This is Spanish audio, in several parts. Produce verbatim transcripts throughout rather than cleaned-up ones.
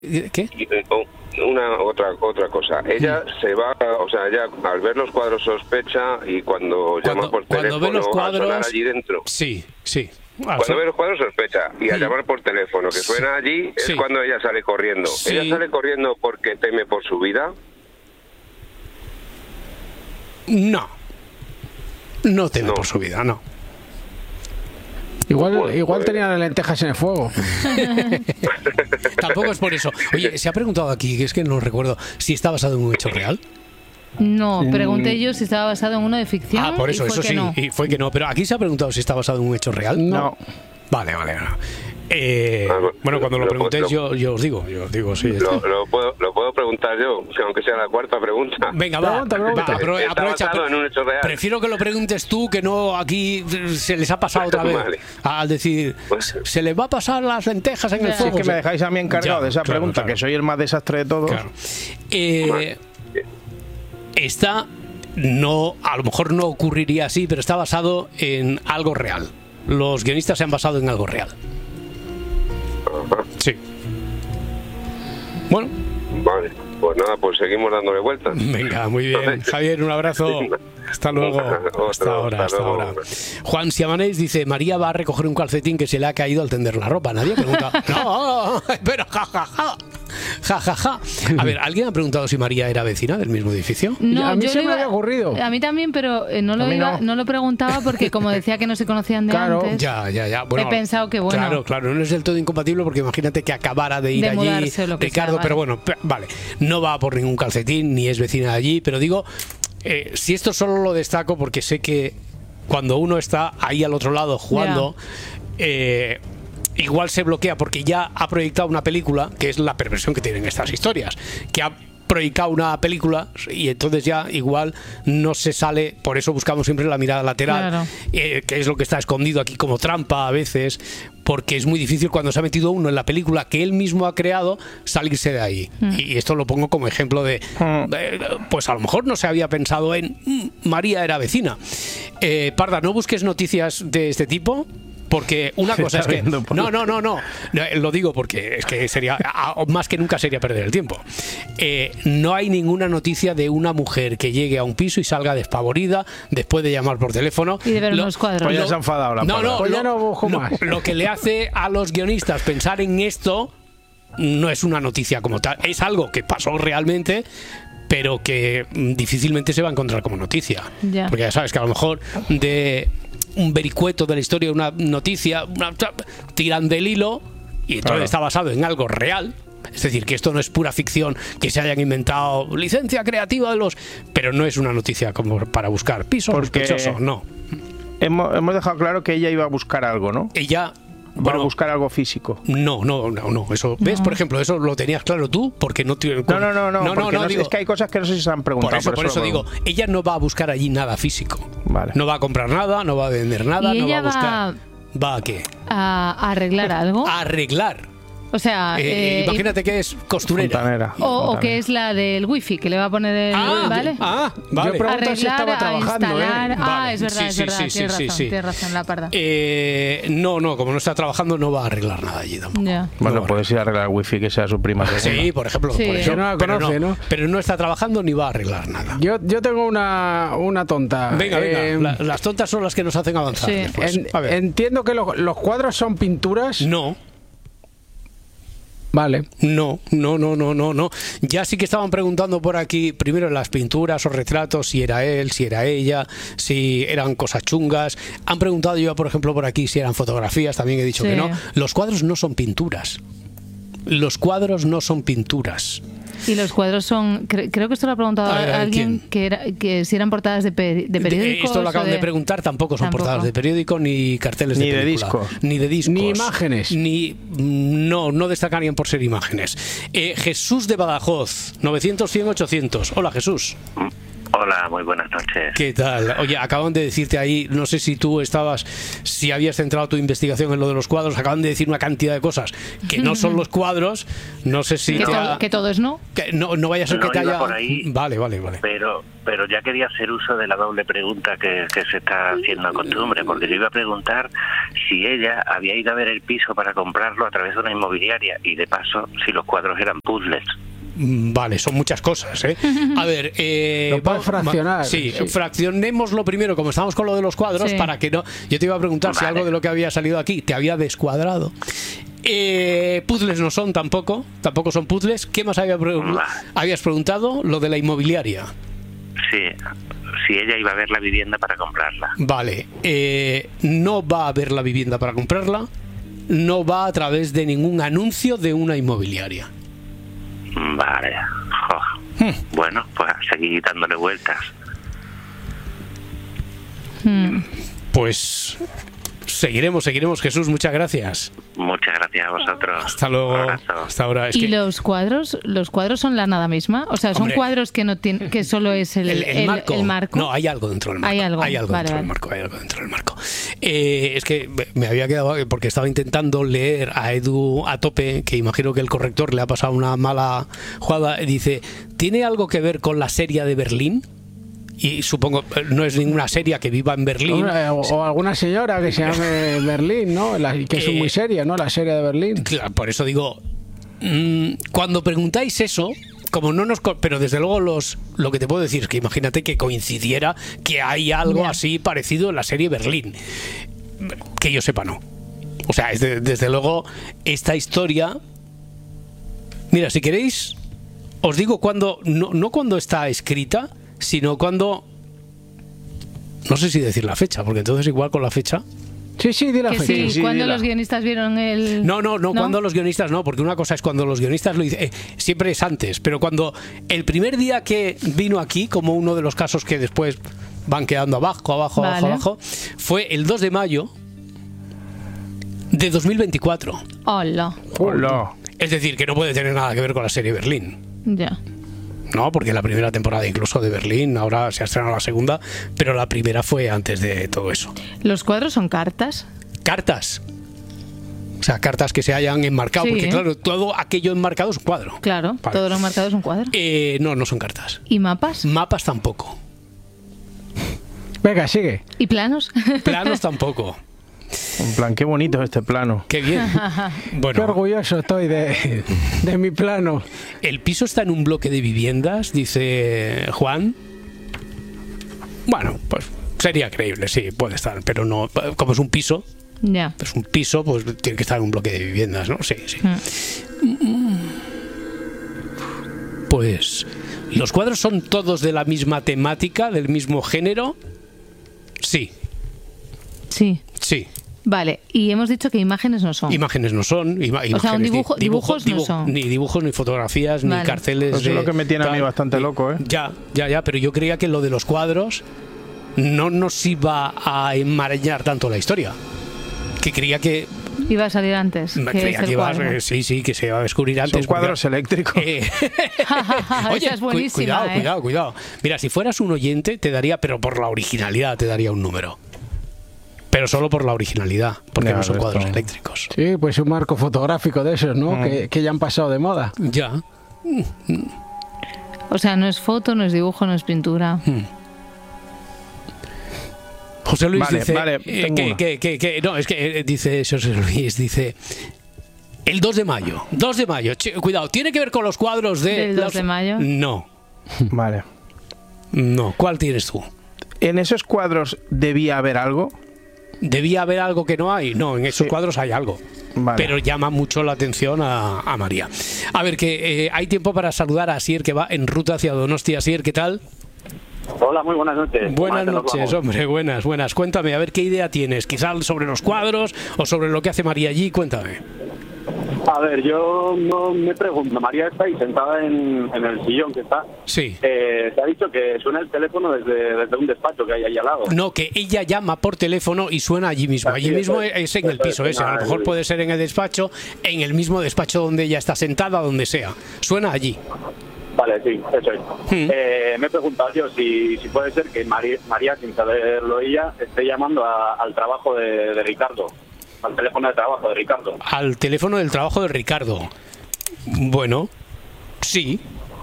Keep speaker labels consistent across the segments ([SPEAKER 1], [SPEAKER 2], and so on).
[SPEAKER 1] ¿Qué?
[SPEAKER 2] Una otra otra cosa. Ella mm. se va, o sea, ella al ver los cuadros sospecha y cuando, cuando llama por teléfono
[SPEAKER 1] ve los cuadros,
[SPEAKER 2] a sonar allí dentro.
[SPEAKER 1] Sí, sí.
[SPEAKER 2] Ah, cuando ve los cuadros sospecha y al mm. llamar por teléfono que suena allí es
[SPEAKER 1] sí.
[SPEAKER 2] cuando ella sale corriendo. Sí. ¿Ella sale corriendo porque teme por su vida?
[SPEAKER 1] No. No teme no. por su vida, no.
[SPEAKER 3] Igual,
[SPEAKER 2] pues,
[SPEAKER 3] igual
[SPEAKER 2] pues,
[SPEAKER 3] tenían las lentejas en el fuego.
[SPEAKER 1] Tampoco es por eso. Oye, se ha preguntado aquí, que es que no recuerdo, si está basado en un hecho real.
[SPEAKER 4] No, pregunté yo si estaba basado en uno de ficción.
[SPEAKER 1] Ah, por eso,
[SPEAKER 4] y fue
[SPEAKER 1] eso
[SPEAKER 4] que
[SPEAKER 1] sí,
[SPEAKER 4] no.
[SPEAKER 1] y fue que no. Pero aquí se ha preguntado si está basado en un hecho real.
[SPEAKER 3] No.
[SPEAKER 1] Vale, vale. Eh, bueno, cuando lo, lo preguntéis, lo, yo, yo os digo, yo os digo, sí.
[SPEAKER 2] Lo, lo, puedo, lo puedo preguntar yo, aunque sea la cuarta pregunta.
[SPEAKER 1] Venga, va,
[SPEAKER 3] pregunta, pregunta.
[SPEAKER 1] va apro
[SPEAKER 2] ¿Está
[SPEAKER 1] aprovecha.
[SPEAKER 2] basado en un hecho real?
[SPEAKER 1] Prefiero que lo preguntes tú, que no aquí se les ha pasado otra vez. Vale. Al decir, pues, se les va a pasar las lentejas en el fuego.
[SPEAKER 3] Sí, que me dejáis a mí encargado ya, de esa
[SPEAKER 1] claro,
[SPEAKER 3] pregunta,
[SPEAKER 1] claro.
[SPEAKER 3] que soy el más desastre de todos.
[SPEAKER 1] Claro. Eh, esta, no, a lo mejor no ocurriría así, pero está basado en algo real. Los guionistas se han basado en algo real. Sí. Bueno.
[SPEAKER 2] Vale, pues nada, pues seguimos dándole vueltas.
[SPEAKER 1] Venga, muy bien. Javier, un abrazo. Hasta luego.
[SPEAKER 2] Otro,
[SPEAKER 1] hasta ahora, hasta, hasta ahora. Juan Siamanés dice, María va a recoger un calcetín que se le ha caído al tender la ropa. Nadie pregunta. No, pero jajaja. Ja, ja, ja, ja. A ver, ¿alguien ha preguntado si María era vecina del mismo edificio?
[SPEAKER 4] No,
[SPEAKER 3] a mí
[SPEAKER 4] yo
[SPEAKER 3] se me
[SPEAKER 4] iba,
[SPEAKER 3] había ocurrido.
[SPEAKER 4] A mí también, pero no lo, iba, no. no lo preguntaba porque como decía que no se conocían de
[SPEAKER 3] claro.
[SPEAKER 4] antes.
[SPEAKER 1] Ya, ya, ya. Bueno,
[SPEAKER 4] he pensado que bueno.
[SPEAKER 1] Claro, claro, no es del todo incompatible porque imagínate que acabara de ir
[SPEAKER 4] de
[SPEAKER 1] allí
[SPEAKER 4] mudarse, lo que
[SPEAKER 1] Ricardo,
[SPEAKER 4] sea, vale.
[SPEAKER 1] pero bueno, vale. No va por ningún calcetín ni es vecina de allí, pero digo, eh, si esto solo lo destaco porque sé que cuando uno está ahí al otro lado jugando, yeah. eh, igual se bloquea porque ya ha proyectado una película, que es la perversión que tienen estas historias, que ha proyectado una película y entonces ya igual no se sale, por eso buscamos siempre la mirada lateral,
[SPEAKER 4] claro.
[SPEAKER 1] eh, que es lo que está escondido aquí como trampa a veces, porque es muy difícil cuando se ha metido uno en la película que él mismo ha creado salirse de ahí. Mm. Y esto lo pongo como ejemplo de, de, pues a lo mejor no se había pensado en mm, María era vecina. Eh, Parda, no busques noticias de este tipo. Porque una cosa es que... No, no, no, no. Lo digo porque es que sería... Más que nunca sería perder el tiempo. Eh, no hay ninguna noticia de una mujer que llegue a un piso y salga despavorida después de llamar por teléfono.
[SPEAKER 4] Y de ver lo, unos cuadros.
[SPEAKER 3] Pues ya se ha enfadado la
[SPEAKER 1] No, no,
[SPEAKER 3] pues
[SPEAKER 1] lo,
[SPEAKER 3] ya no busco
[SPEAKER 1] lo,
[SPEAKER 3] más.
[SPEAKER 1] Lo que le hace a los guionistas pensar en esto no es una noticia como tal. Es algo que pasó realmente, pero que difícilmente se va a encontrar como noticia.
[SPEAKER 4] Ya.
[SPEAKER 1] Porque ya sabes que a lo mejor de... un vericueto de la historia, una noticia, una, tiran del hilo y entonces claro. está basado en algo real. Es decir, que esto no es pura ficción, que se hayan inventado licencia creativa de los... Pero no es una noticia como para buscar piso sospechoso, no.
[SPEAKER 3] Hemos, hemos dejado claro que ella iba a buscar algo, ¿no?
[SPEAKER 1] Ella...
[SPEAKER 3] Para
[SPEAKER 1] bueno,
[SPEAKER 3] buscar algo físico.
[SPEAKER 1] No, no, no, no. Eso, ¿ves? No. Por ejemplo, eso lo tenías claro tú, porque no te...
[SPEAKER 3] No, no, no, no,
[SPEAKER 1] no, no, no
[SPEAKER 3] no
[SPEAKER 1] digo,
[SPEAKER 3] es que hay cosas que no sé si se han preguntado.
[SPEAKER 1] Por eso, por eso, por eso digo, ella no va a buscar allí nada físico.
[SPEAKER 3] Vale.
[SPEAKER 1] No va a comprar nada, no va a vender nada,
[SPEAKER 4] ¿Y
[SPEAKER 1] no va
[SPEAKER 4] ella
[SPEAKER 1] a buscar... ¿Va, ¿Va a qué?
[SPEAKER 4] A arreglar algo.
[SPEAKER 1] A arreglar.
[SPEAKER 4] O sea,
[SPEAKER 1] eh, eh, imagínate que es costurera.
[SPEAKER 3] Fontanera,
[SPEAKER 4] o, o que es la del wifi, que le va a poner el...
[SPEAKER 1] Ah,
[SPEAKER 4] ¿vale?
[SPEAKER 1] Ah, vale.
[SPEAKER 3] Yo pregunto si estaba trabajando, ¿eh?
[SPEAKER 4] Ah,
[SPEAKER 1] vale.
[SPEAKER 4] es verdad,
[SPEAKER 1] sí,
[SPEAKER 4] es
[SPEAKER 1] sí,
[SPEAKER 4] verdad.
[SPEAKER 1] Sí,
[SPEAKER 4] tienes
[SPEAKER 1] sí,
[SPEAKER 4] razón,
[SPEAKER 1] sí.
[SPEAKER 4] tienes razón, la parda.
[SPEAKER 1] Eh, no, no, como no está trabajando no va a arreglar nada allí tampoco.
[SPEAKER 4] Ya.
[SPEAKER 3] Bueno,
[SPEAKER 1] no
[SPEAKER 3] puedes ir a arreglar el wifi que sea su prima.
[SPEAKER 1] Sí, por ejemplo.
[SPEAKER 4] Sí.
[SPEAKER 1] Por eso,
[SPEAKER 3] que no la
[SPEAKER 1] pero,
[SPEAKER 3] conoce,
[SPEAKER 1] no,
[SPEAKER 3] ¿no?
[SPEAKER 1] pero no está trabajando ni va a arreglar nada.
[SPEAKER 3] Yo, yo tengo una, una tonta.
[SPEAKER 1] Venga,
[SPEAKER 3] eh,
[SPEAKER 1] venga. La, las tontas son las que nos hacen avanzar
[SPEAKER 4] Sí.
[SPEAKER 1] después.
[SPEAKER 3] En,
[SPEAKER 1] a ver.
[SPEAKER 3] Entiendo que lo, los cuadros son pinturas.
[SPEAKER 1] No.
[SPEAKER 3] Vale.
[SPEAKER 1] No, no, no, no, no, no. Ya sí que estaban preguntando por aquí, primero las pinturas o retratos, si era él, si era ella, si eran cosas chungas. Han preguntado yo, por ejemplo, por aquí si eran fotografías, también he dicho
[SPEAKER 4] sí.
[SPEAKER 1] que no. Los cuadros no son pinturas. Los cuadros no son pinturas.
[SPEAKER 4] Y los cuadros son, cre creo que esto lo ha preguntado
[SPEAKER 1] a ver, a
[SPEAKER 4] alguien,
[SPEAKER 1] ¿quién?
[SPEAKER 4] que, era, que si eran portadas de, pe de periódicos.
[SPEAKER 1] Esto lo acaban de...
[SPEAKER 4] de
[SPEAKER 1] preguntar, tampoco son
[SPEAKER 4] tampoco.
[SPEAKER 1] portadas de periódico ni carteles
[SPEAKER 3] ni
[SPEAKER 1] de
[SPEAKER 3] de
[SPEAKER 1] película.
[SPEAKER 3] discos.
[SPEAKER 1] Ni de discos.
[SPEAKER 3] Ni imágenes.
[SPEAKER 1] Ni, no, no destacarían por ser imágenes. Eh, Jesús de Badajoz, novecientos, cien, ochocientos. Hola, Jesús.
[SPEAKER 5] Hola, muy buenas noches.
[SPEAKER 1] ¿Qué tal? Oye, acaban de decirte ahí, no sé si tú estabas, si habías centrado tu investigación en lo de los cuadros, acaban de decir una cantidad de cosas que no son los cuadros, no sé si...
[SPEAKER 4] Que,
[SPEAKER 1] te
[SPEAKER 4] todo,
[SPEAKER 1] ha...
[SPEAKER 4] que todo es no.
[SPEAKER 1] Que no, no vaya a ser
[SPEAKER 5] no
[SPEAKER 1] que te haya...
[SPEAKER 5] por ahí,
[SPEAKER 1] vale, vale, vale.
[SPEAKER 5] Pero, pero ya quería hacer uso de la doble pregunta que, que se está haciendo a costumbre, porque yo iba a preguntar si ella había ido a ver el piso para comprarlo a través de una inmobiliaria y de paso si los cuadros eran puzzles.
[SPEAKER 1] Vale, son muchas cosas, ¿eh? A ver, eh,
[SPEAKER 3] lo puedes fraccionar.
[SPEAKER 1] Sí, sí, fraccionémoslo primero, como estamos con lo de los cuadros, sí. Para que no... Yo te iba a preguntar vale. Si algo de lo que había salido aquí te había descuadrado. Eh, puzzles no son tampoco, tampoco son puzzles. ¿Qué más había pre vale. habías preguntado? Lo de la inmobiliaria.
[SPEAKER 5] Sí, si ella iba a ver la vivienda para comprarla.
[SPEAKER 1] Vale, eh, no va a ver la vivienda para comprarla, no va a través de ningún anuncio de una inmobiliaria.
[SPEAKER 5] Vale. Oh. Hmm. Bueno, pues seguir dándole vueltas.
[SPEAKER 4] Hmm.
[SPEAKER 1] Pues seguiremos, seguiremos, Jesús, muchas gracias.
[SPEAKER 5] Muchas gracias a vosotros.
[SPEAKER 1] Hasta luego. Hasta ahora. Es
[SPEAKER 4] ¿Y
[SPEAKER 1] que...
[SPEAKER 4] los cuadros? ¿Los cuadros son la nada misma? O sea, son Hombre, cuadros que no tienen, que solo es el,
[SPEAKER 1] el, el,
[SPEAKER 4] el,
[SPEAKER 1] marco.
[SPEAKER 4] el marco.
[SPEAKER 1] No, hay algo dentro del marco.
[SPEAKER 4] Hay algo,
[SPEAKER 1] hay algo
[SPEAKER 4] vale,
[SPEAKER 1] dentro
[SPEAKER 4] vale.
[SPEAKER 1] del marco. Hay algo dentro del marco. Eh, es que me había quedado porque estaba intentando leer a Edu a tope, que imagino que el corrector le ha pasado una mala jugada. Dice, ¿tiene algo que ver con la serie de Berlín? Y supongo, no es ninguna serie que viva en Berlín.
[SPEAKER 3] O, o alguna señora que se llame Berlín, ¿no? La, que es eh, muy seria, ¿no? La serie de Berlín.
[SPEAKER 1] Claro, por eso digo, mmm, cuando preguntáis eso, como no nos... Pero desde luego los lo que te puedo decir es que imagínate que coincidiera que hay algo yeah. así parecido en la serie Berlín. Que yo sepa, no. O sea, es de, desde luego, esta historia... Mira, si queréis, os digo cuando... No, no cuando está escrita... sino cuando... No sé si decir la fecha, porque entonces igual con la fecha...
[SPEAKER 3] Sí, sí, di la
[SPEAKER 4] que
[SPEAKER 3] fecha.
[SPEAKER 4] Sí,
[SPEAKER 3] sí,
[SPEAKER 4] cuando
[SPEAKER 3] dila.
[SPEAKER 4] los guionistas vieron el...
[SPEAKER 1] No, no, no, no, cuando los guionistas no, porque una cosa es cuando los guionistas lo dicen... Eh, siempre es antes, pero cuando el primer día que vino aquí, como uno de los casos que después van quedando abajo, abajo,
[SPEAKER 4] vale.
[SPEAKER 1] abajo, abajo, fue el dos de mayo de dos mil veinticuatro.
[SPEAKER 4] Hola.
[SPEAKER 3] Hola.
[SPEAKER 1] Es decir, que no puede tener nada que ver con la serie Berlín.
[SPEAKER 4] Ya.
[SPEAKER 1] No, porque la primera temporada incluso de Berlín, ahora se ha estrenado la segunda, pero la primera fue antes de todo eso.
[SPEAKER 4] ¿Los cuadros son cartas?
[SPEAKER 1] Cartas. O sea, cartas que se hayan enmarcado,
[SPEAKER 4] Sí,
[SPEAKER 1] porque
[SPEAKER 4] ¿eh?
[SPEAKER 1] claro, todo aquello enmarcado es un cuadro.
[SPEAKER 4] Claro,
[SPEAKER 1] vale.
[SPEAKER 4] Todos los marcados son cuadros.
[SPEAKER 1] Eh, no, no son cartas.
[SPEAKER 4] ¿Y mapas?
[SPEAKER 1] Mapas tampoco.
[SPEAKER 3] Venga, sigue.
[SPEAKER 4] ¿Y planos?
[SPEAKER 1] Planos tampoco.
[SPEAKER 3] En plan, qué bonito es este plano.
[SPEAKER 1] Qué bien. Bueno,
[SPEAKER 3] qué orgulloso estoy de, de mi plano.
[SPEAKER 1] El piso está en un bloque de viviendas, dice Juan. Bueno, pues sería creíble, sí, puede estar, pero no, como es un piso,
[SPEAKER 4] ya.
[SPEAKER 1] Es un piso, pues tiene que estar en un bloque de viviendas, ¿no? Sí, sí. Mm. Pues los cuadros son todos de la misma temática, del mismo género. Sí.
[SPEAKER 4] Sí.
[SPEAKER 1] Sí.
[SPEAKER 4] Vale, y hemos dicho que imágenes no son.
[SPEAKER 1] Imágenes no son. Ima
[SPEAKER 4] o sea, un dibujo,
[SPEAKER 1] di
[SPEAKER 4] dibujos,
[SPEAKER 1] dibujos
[SPEAKER 4] no
[SPEAKER 1] dibuj
[SPEAKER 4] son.
[SPEAKER 1] Ni dibujos, ni fotografías, vale. Ni carteles.
[SPEAKER 3] Eso es lo que me tiene
[SPEAKER 1] tal.
[SPEAKER 3] A mí bastante loco, ¿eh?
[SPEAKER 1] Ya, ya, ya, pero yo creía que lo de los cuadros no nos iba a enmarañar tanto la historia. Que creía que...
[SPEAKER 4] Iba a salir antes.
[SPEAKER 1] Que
[SPEAKER 4] que
[SPEAKER 1] creía
[SPEAKER 4] es
[SPEAKER 1] que iba
[SPEAKER 4] cuadro.
[SPEAKER 1] a, sí, sí, que se iba a descubrir antes.
[SPEAKER 3] Son cuadros
[SPEAKER 1] porque,
[SPEAKER 3] eléctricos.
[SPEAKER 1] Eh, Oye,
[SPEAKER 4] Esa es buenísima,
[SPEAKER 1] cuidado,
[SPEAKER 4] ¿eh?
[SPEAKER 1] cuidado, cuidado. Mira, si fueras un oyente, te daría, pero por la originalidad, te daría un número. Pero solo por la originalidad, porque
[SPEAKER 3] Ya,
[SPEAKER 1] no son
[SPEAKER 3] esto.
[SPEAKER 1] cuadros eléctricos.
[SPEAKER 3] Sí, pues un marco fotográfico de esos, ¿no?
[SPEAKER 1] Mm.
[SPEAKER 3] Que, que ya han pasado de moda.
[SPEAKER 1] Ya.
[SPEAKER 4] O sea, no es foto, no es dibujo, no es pintura.
[SPEAKER 1] Mm. José Luis
[SPEAKER 3] Vale,
[SPEAKER 1] dice
[SPEAKER 3] vale,
[SPEAKER 1] eh,
[SPEAKER 3] tengo
[SPEAKER 1] que,
[SPEAKER 3] una.
[SPEAKER 1] que, que, que- no, es que eh, dice José Luis, dice el dos de mayo, dos de mayo, Ch- cuidado, ¿tiene que ver con los cuadros de
[SPEAKER 4] ¿Del dos
[SPEAKER 1] los-
[SPEAKER 4] de mayo?
[SPEAKER 1] No,
[SPEAKER 3] Vale.
[SPEAKER 1] no, ¿cuál tienes tú?
[SPEAKER 3] ¿En esos cuadros debía haber algo?
[SPEAKER 1] ¿Debía haber algo que no hay? No, en esos
[SPEAKER 3] Sí.
[SPEAKER 1] cuadros hay algo.
[SPEAKER 3] Vale.
[SPEAKER 1] Pero llama mucho la atención a, a María. A ver, que eh, hay tiempo para saludar a Asier, que va en ruta hacia Donostia. Asier, ¿qué tal?
[SPEAKER 6] Hola, muy buenas noches.
[SPEAKER 1] Buenas
[SPEAKER 6] ¿Cómo nos
[SPEAKER 1] noches,
[SPEAKER 6] vamos?
[SPEAKER 1] hombre, buenas, buenas. Cuéntame, a ver qué idea tienes. Quizás sobre los cuadros o sobre lo que hace María allí. Cuéntame.
[SPEAKER 6] A ver, yo no me pregunto. María está ahí sentada en, en el sillón que está.
[SPEAKER 1] Sí.
[SPEAKER 6] Eh, te ha dicho que suena el teléfono desde, desde un despacho que hay ahí al lado.
[SPEAKER 1] No, que ella llama por teléfono y suena allí mismo.
[SPEAKER 6] Así
[SPEAKER 1] Allí
[SPEAKER 6] es,
[SPEAKER 1] mismo
[SPEAKER 6] es,
[SPEAKER 1] es en el
[SPEAKER 6] eso es,
[SPEAKER 1] piso ese. A lo
[SPEAKER 6] nada,
[SPEAKER 1] mejor
[SPEAKER 6] es-
[SPEAKER 1] puede ser en el despacho, en el mismo despacho donde ella está sentada, donde sea. Suena allí.
[SPEAKER 6] Vale, sí, eso es.
[SPEAKER 1] Hmm.
[SPEAKER 6] Eh, me he preguntado yo si, si puede ser que María, María, sin saberlo ella, esté llamando a, al trabajo de, de Ricardo, al teléfono de trabajo de Ricardo.
[SPEAKER 1] Al teléfono del trabajo de Ricardo. Bueno, sí.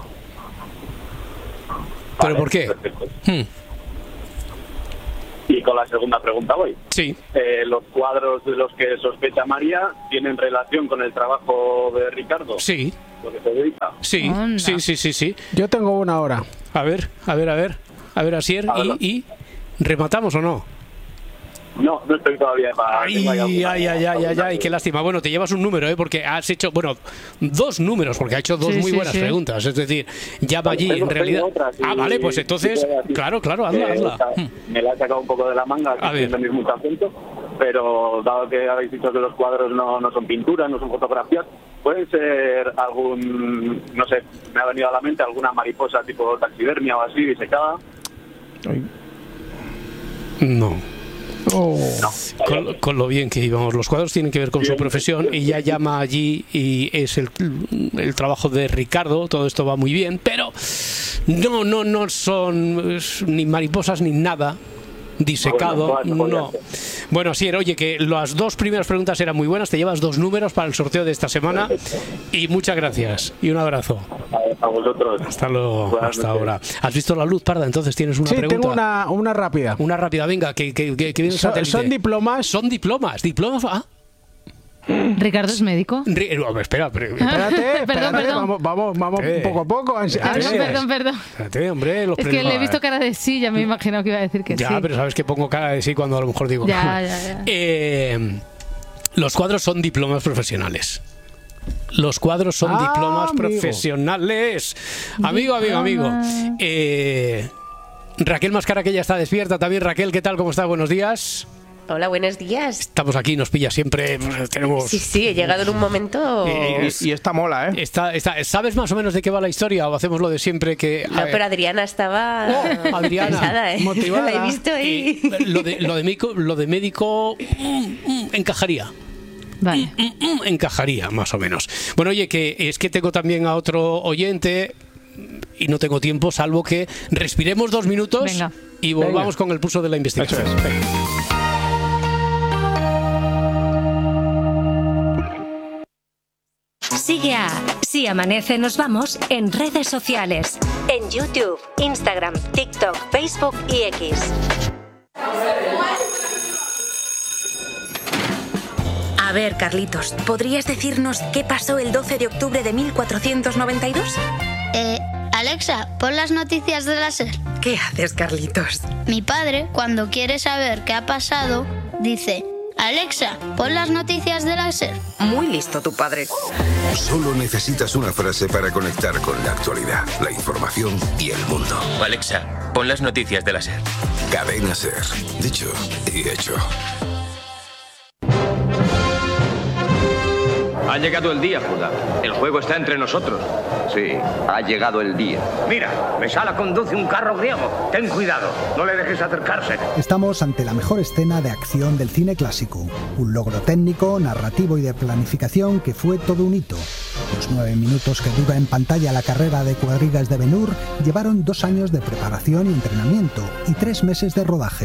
[SPEAKER 1] ¿Pero
[SPEAKER 6] Vale,
[SPEAKER 1] por qué?
[SPEAKER 6] perfecto.
[SPEAKER 1] Hmm.
[SPEAKER 6] Y con la segunda pregunta voy.
[SPEAKER 1] Sí.
[SPEAKER 6] Eh, ¿Los cuadros de los que sospecha María tienen relación con el trabajo de Ricardo?
[SPEAKER 1] Sí.
[SPEAKER 6] ¿Lo que se dedica?
[SPEAKER 1] Sí,
[SPEAKER 4] Onda.
[SPEAKER 1] sí, sí, sí, sí.
[SPEAKER 3] Yo tengo una ahora.
[SPEAKER 1] A ver, a ver, a ver. A ver, Asier,
[SPEAKER 6] A ver.
[SPEAKER 1] y, y ¿rematamos o no?
[SPEAKER 6] No, no estoy todavía para...
[SPEAKER 1] Ay, ay, ay, ay, ay, ay, qué lástima. Bueno, te llevas un número, ¿eh? Porque has hecho, bueno, dos números, porque ha hecho dos
[SPEAKER 4] Sí,
[SPEAKER 1] muy
[SPEAKER 4] sí,
[SPEAKER 1] buenas
[SPEAKER 4] sí.
[SPEAKER 1] preguntas. Es decir, llama allí,
[SPEAKER 6] Tengo-
[SPEAKER 1] en realidad.
[SPEAKER 6] tengo otra, sí,
[SPEAKER 1] Ah, vale, pues entonces,
[SPEAKER 6] sí, sí,
[SPEAKER 1] claro, claro, hazla,
[SPEAKER 6] Eh,
[SPEAKER 1] hazla.
[SPEAKER 6] esta-
[SPEAKER 1] Hmm.
[SPEAKER 6] Me la he sacado un poco de la manga,
[SPEAKER 1] A ver.
[SPEAKER 6] que es mismo acento, pero dado que habéis dicho que los cuadros no, no son pinturas, no son fotografías, pueden ser algún, no sé, me ha venido a la mente alguna mariposa tipo taxidermia o así, disecada.
[SPEAKER 1] No.
[SPEAKER 3] Oh.
[SPEAKER 1] Con, con lo bien que íbamos, los cuadros tienen que ver con su profesión. Ella llama allí y es el, el trabajo de Ricardo. Todo esto va muy bien, pero no, no, no son ni mariposas ni nada disecado.
[SPEAKER 6] Bueno, bueno,
[SPEAKER 1] No. Bueno, sí, oye, que las dos primeras preguntas eran muy buenas. Te llevas dos números para el sorteo de esta semana y muchas gracias y un abrazo.
[SPEAKER 6] A, a vosotros.
[SPEAKER 1] Hasta luego,
[SPEAKER 6] Buenas
[SPEAKER 1] hasta
[SPEAKER 6] noches.
[SPEAKER 1] ahora. ¿Has visto la luz, Parda? Entonces tienes una
[SPEAKER 3] Sí,
[SPEAKER 1] pregunta.
[SPEAKER 3] tengo una, una rápida.
[SPEAKER 1] Una rápida, venga, que, que, que, que viene el
[SPEAKER 3] Son,
[SPEAKER 1] satélite.
[SPEAKER 3] son diplomas.
[SPEAKER 1] Son diplomas, diplomas. Ah,
[SPEAKER 4] ¿Ricardo es médico?
[SPEAKER 1] Ri- no, espera, pero,
[SPEAKER 3] Espérate, espérate,
[SPEAKER 4] Perdón, perdón.
[SPEAKER 3] vamos, vamos, vamos
[SPEAKER 1] Eh.
[SPEAKER 3] poco a poco. Ansi-
[SPEAKER 1] Ah,
[SPEAKER 4] Perdón,
[SPEAKER 3] ansi-
[SPEAKER 4] perdón, perdón.
[SPEAKER 1] espérate, hombre, los
[SPEAKER 4] Es que le he
[SPEAKER 1] premios-
[SPEAKER 4] visto cara de sí, ya me he imaginado que iba a decir que
[SPEAKER 1] Ya,
[SPEAKER 4] sí.
[SPEAKER 1] pero sabes que pongo cara de sí cuando a lo mejor digo.
[SPEAKER 4] Ya, ya, ya.
[SPEAKER 1] Eh, los cuadros son diplomas profesionales. Los cuadros son
[SPEAKER 3] Ah,
[SPEAKER 1] diplomas
[SPEAKER 3] amigo.
[SPEAKER 1] profesionales. Amigo, amigo, amigo.
[SPEAKER 4] Diploma.
[SPEAKER 1] Eh, Raquel Mascara, que ya está despierta también. Raquel, ¿qué tal? ¿Cómo estás? Buenos días.
[SPEAKER 7] Hola, buenos días.
[SPEAKER 1] Estamos aquí, nos pilla siempre. Tenemos.
[SPEAKER 7] Sí, sí, he llegado en un momento...
[SPEAKER 1] Eh,
[SPEAKER 3] Y, y esta mola, ¿eh?
[SPEAKER 1] Está, está, ¿Sabes más o menos de qué va la historia o hacemos lo de siempre que... a
[SPEAKER 7] No,
[SPEAKER 1] ver,
[SPEAKER 7] pero Adriana estaba
[SPEAKER 1] Oh, Adriana,
[SPEAKER 7] cansada, ¿eh?
[SPEAKER 3] motivada.
[SPEAKER 7] La he visto ahí.
[SPEAKER 1] eh, lo, de, lo, de médico, lo de médico mm, mm, encajaría.
[SPEAKER 4] Vale.
[SPEAKER 1] Mm, mm, encajaría, más o menos. Bueno, oye, que es que tengo también a otro oyente y no tengo tiempo, salvo que respiremos dos minutos
[SPEAKER 4] Venga.
[SPEAKER 1] y volvamos
[SPEAKER 3] Venga.
[SPEAKER 1] con el pulso de la investigación.
[SPEAKER 3] Eso es.
[SPEAKER 1] Venga.
[SPEAKER 8] Sigue a Si Amanece Nos Vamos en redes sociales. En YouTube, Instagram, TikTok, Facebook y X. A ver, Carlitos, ¿podrías decirnos qué pasó el doce de octubre de mil cuatrocientos noventa y dos?
[SPEAKER 9] Eh, Alexa, pon las noticias de la SER.
[SPEAKER 8] ¿Qué haces, Carlitos?
[SPEAKER 9] Mi padre, cuando quiere saber qué ha pasado, dice: Alexa, pon las noticias de la SER.
[SPEAKER 8] Muy listo tu padre.
[SPEAKER 10] Solo necesitas una frase para conectar con la actualidad, la información y el mundo.
[SPEAKER 11] Alexa, pon las noticias de la SER.
[SPEAKER 10] Cadena SER. Dicho y hecho.
[SPEAKER 12] Ha llegado el día, Judá. El juego está entre nosotros.
[SPEAKER 13] Sí, ha llegado el día.
[SPEAKER 12] Mira, Mesala conduce un carro griego. Ten cuidado, no le dejes acercarse.
[SPEAKER 14] Estamos ante la mejor escena de acción del cine clásico. Un logro técnico, narrativo y de planificación que fue todo un hito. Los nueve minutos que dura en pantalla la carrera de cuadrigas de Ben-Hur llevaron dos años de preparación y entrenamiento y tres meses de rodaje.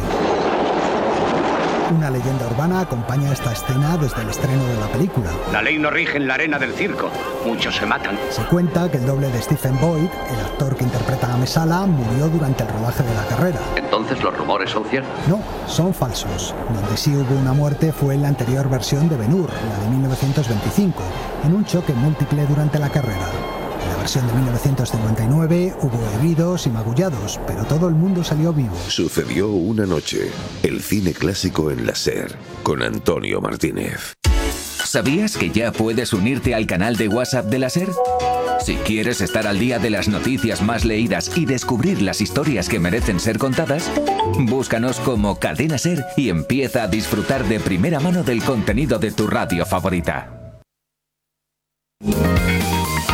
[SPEAKER 14] Una leyenda urbana acompaña esta escena desde el estreno de la película.
[SPEAKER 12] La ley no rige en la arena del circo. Muchos se matan.
[SPEAKER 14] Se cuenta que el doble de Stephen Boyd, el actor que interpreta a Mesala, murió durante el rodaje de la carrera.
[SPEAKER 13] Entonces los rumores son ciertos.
[SPEAKER 14] No, son falsos. Donde sí hubo una muerte fue en la anterior versión de Ben-Hur, la de mil novecientos veinticinco, en un choque múltiple durante la carrera. En la versión de mil novecientos cincuenta y nueve hubo heridos y magullados, pero todo el mundo salió vivo.
[SPEAKER 10] Sucedió una noche. El cine clásico en la SER, con Antonio Martínez.
[SPEAKER 11] ¿Sabías que ya puedes unirte al canal de WhatsApp de la SER? Si quieres estar al día de las noticias más leídas y descubrir las historias que merecen ser contadas, búscanos como Cadena SER y empieza a disfrutar de primera mano del contenido de tu radio favorita.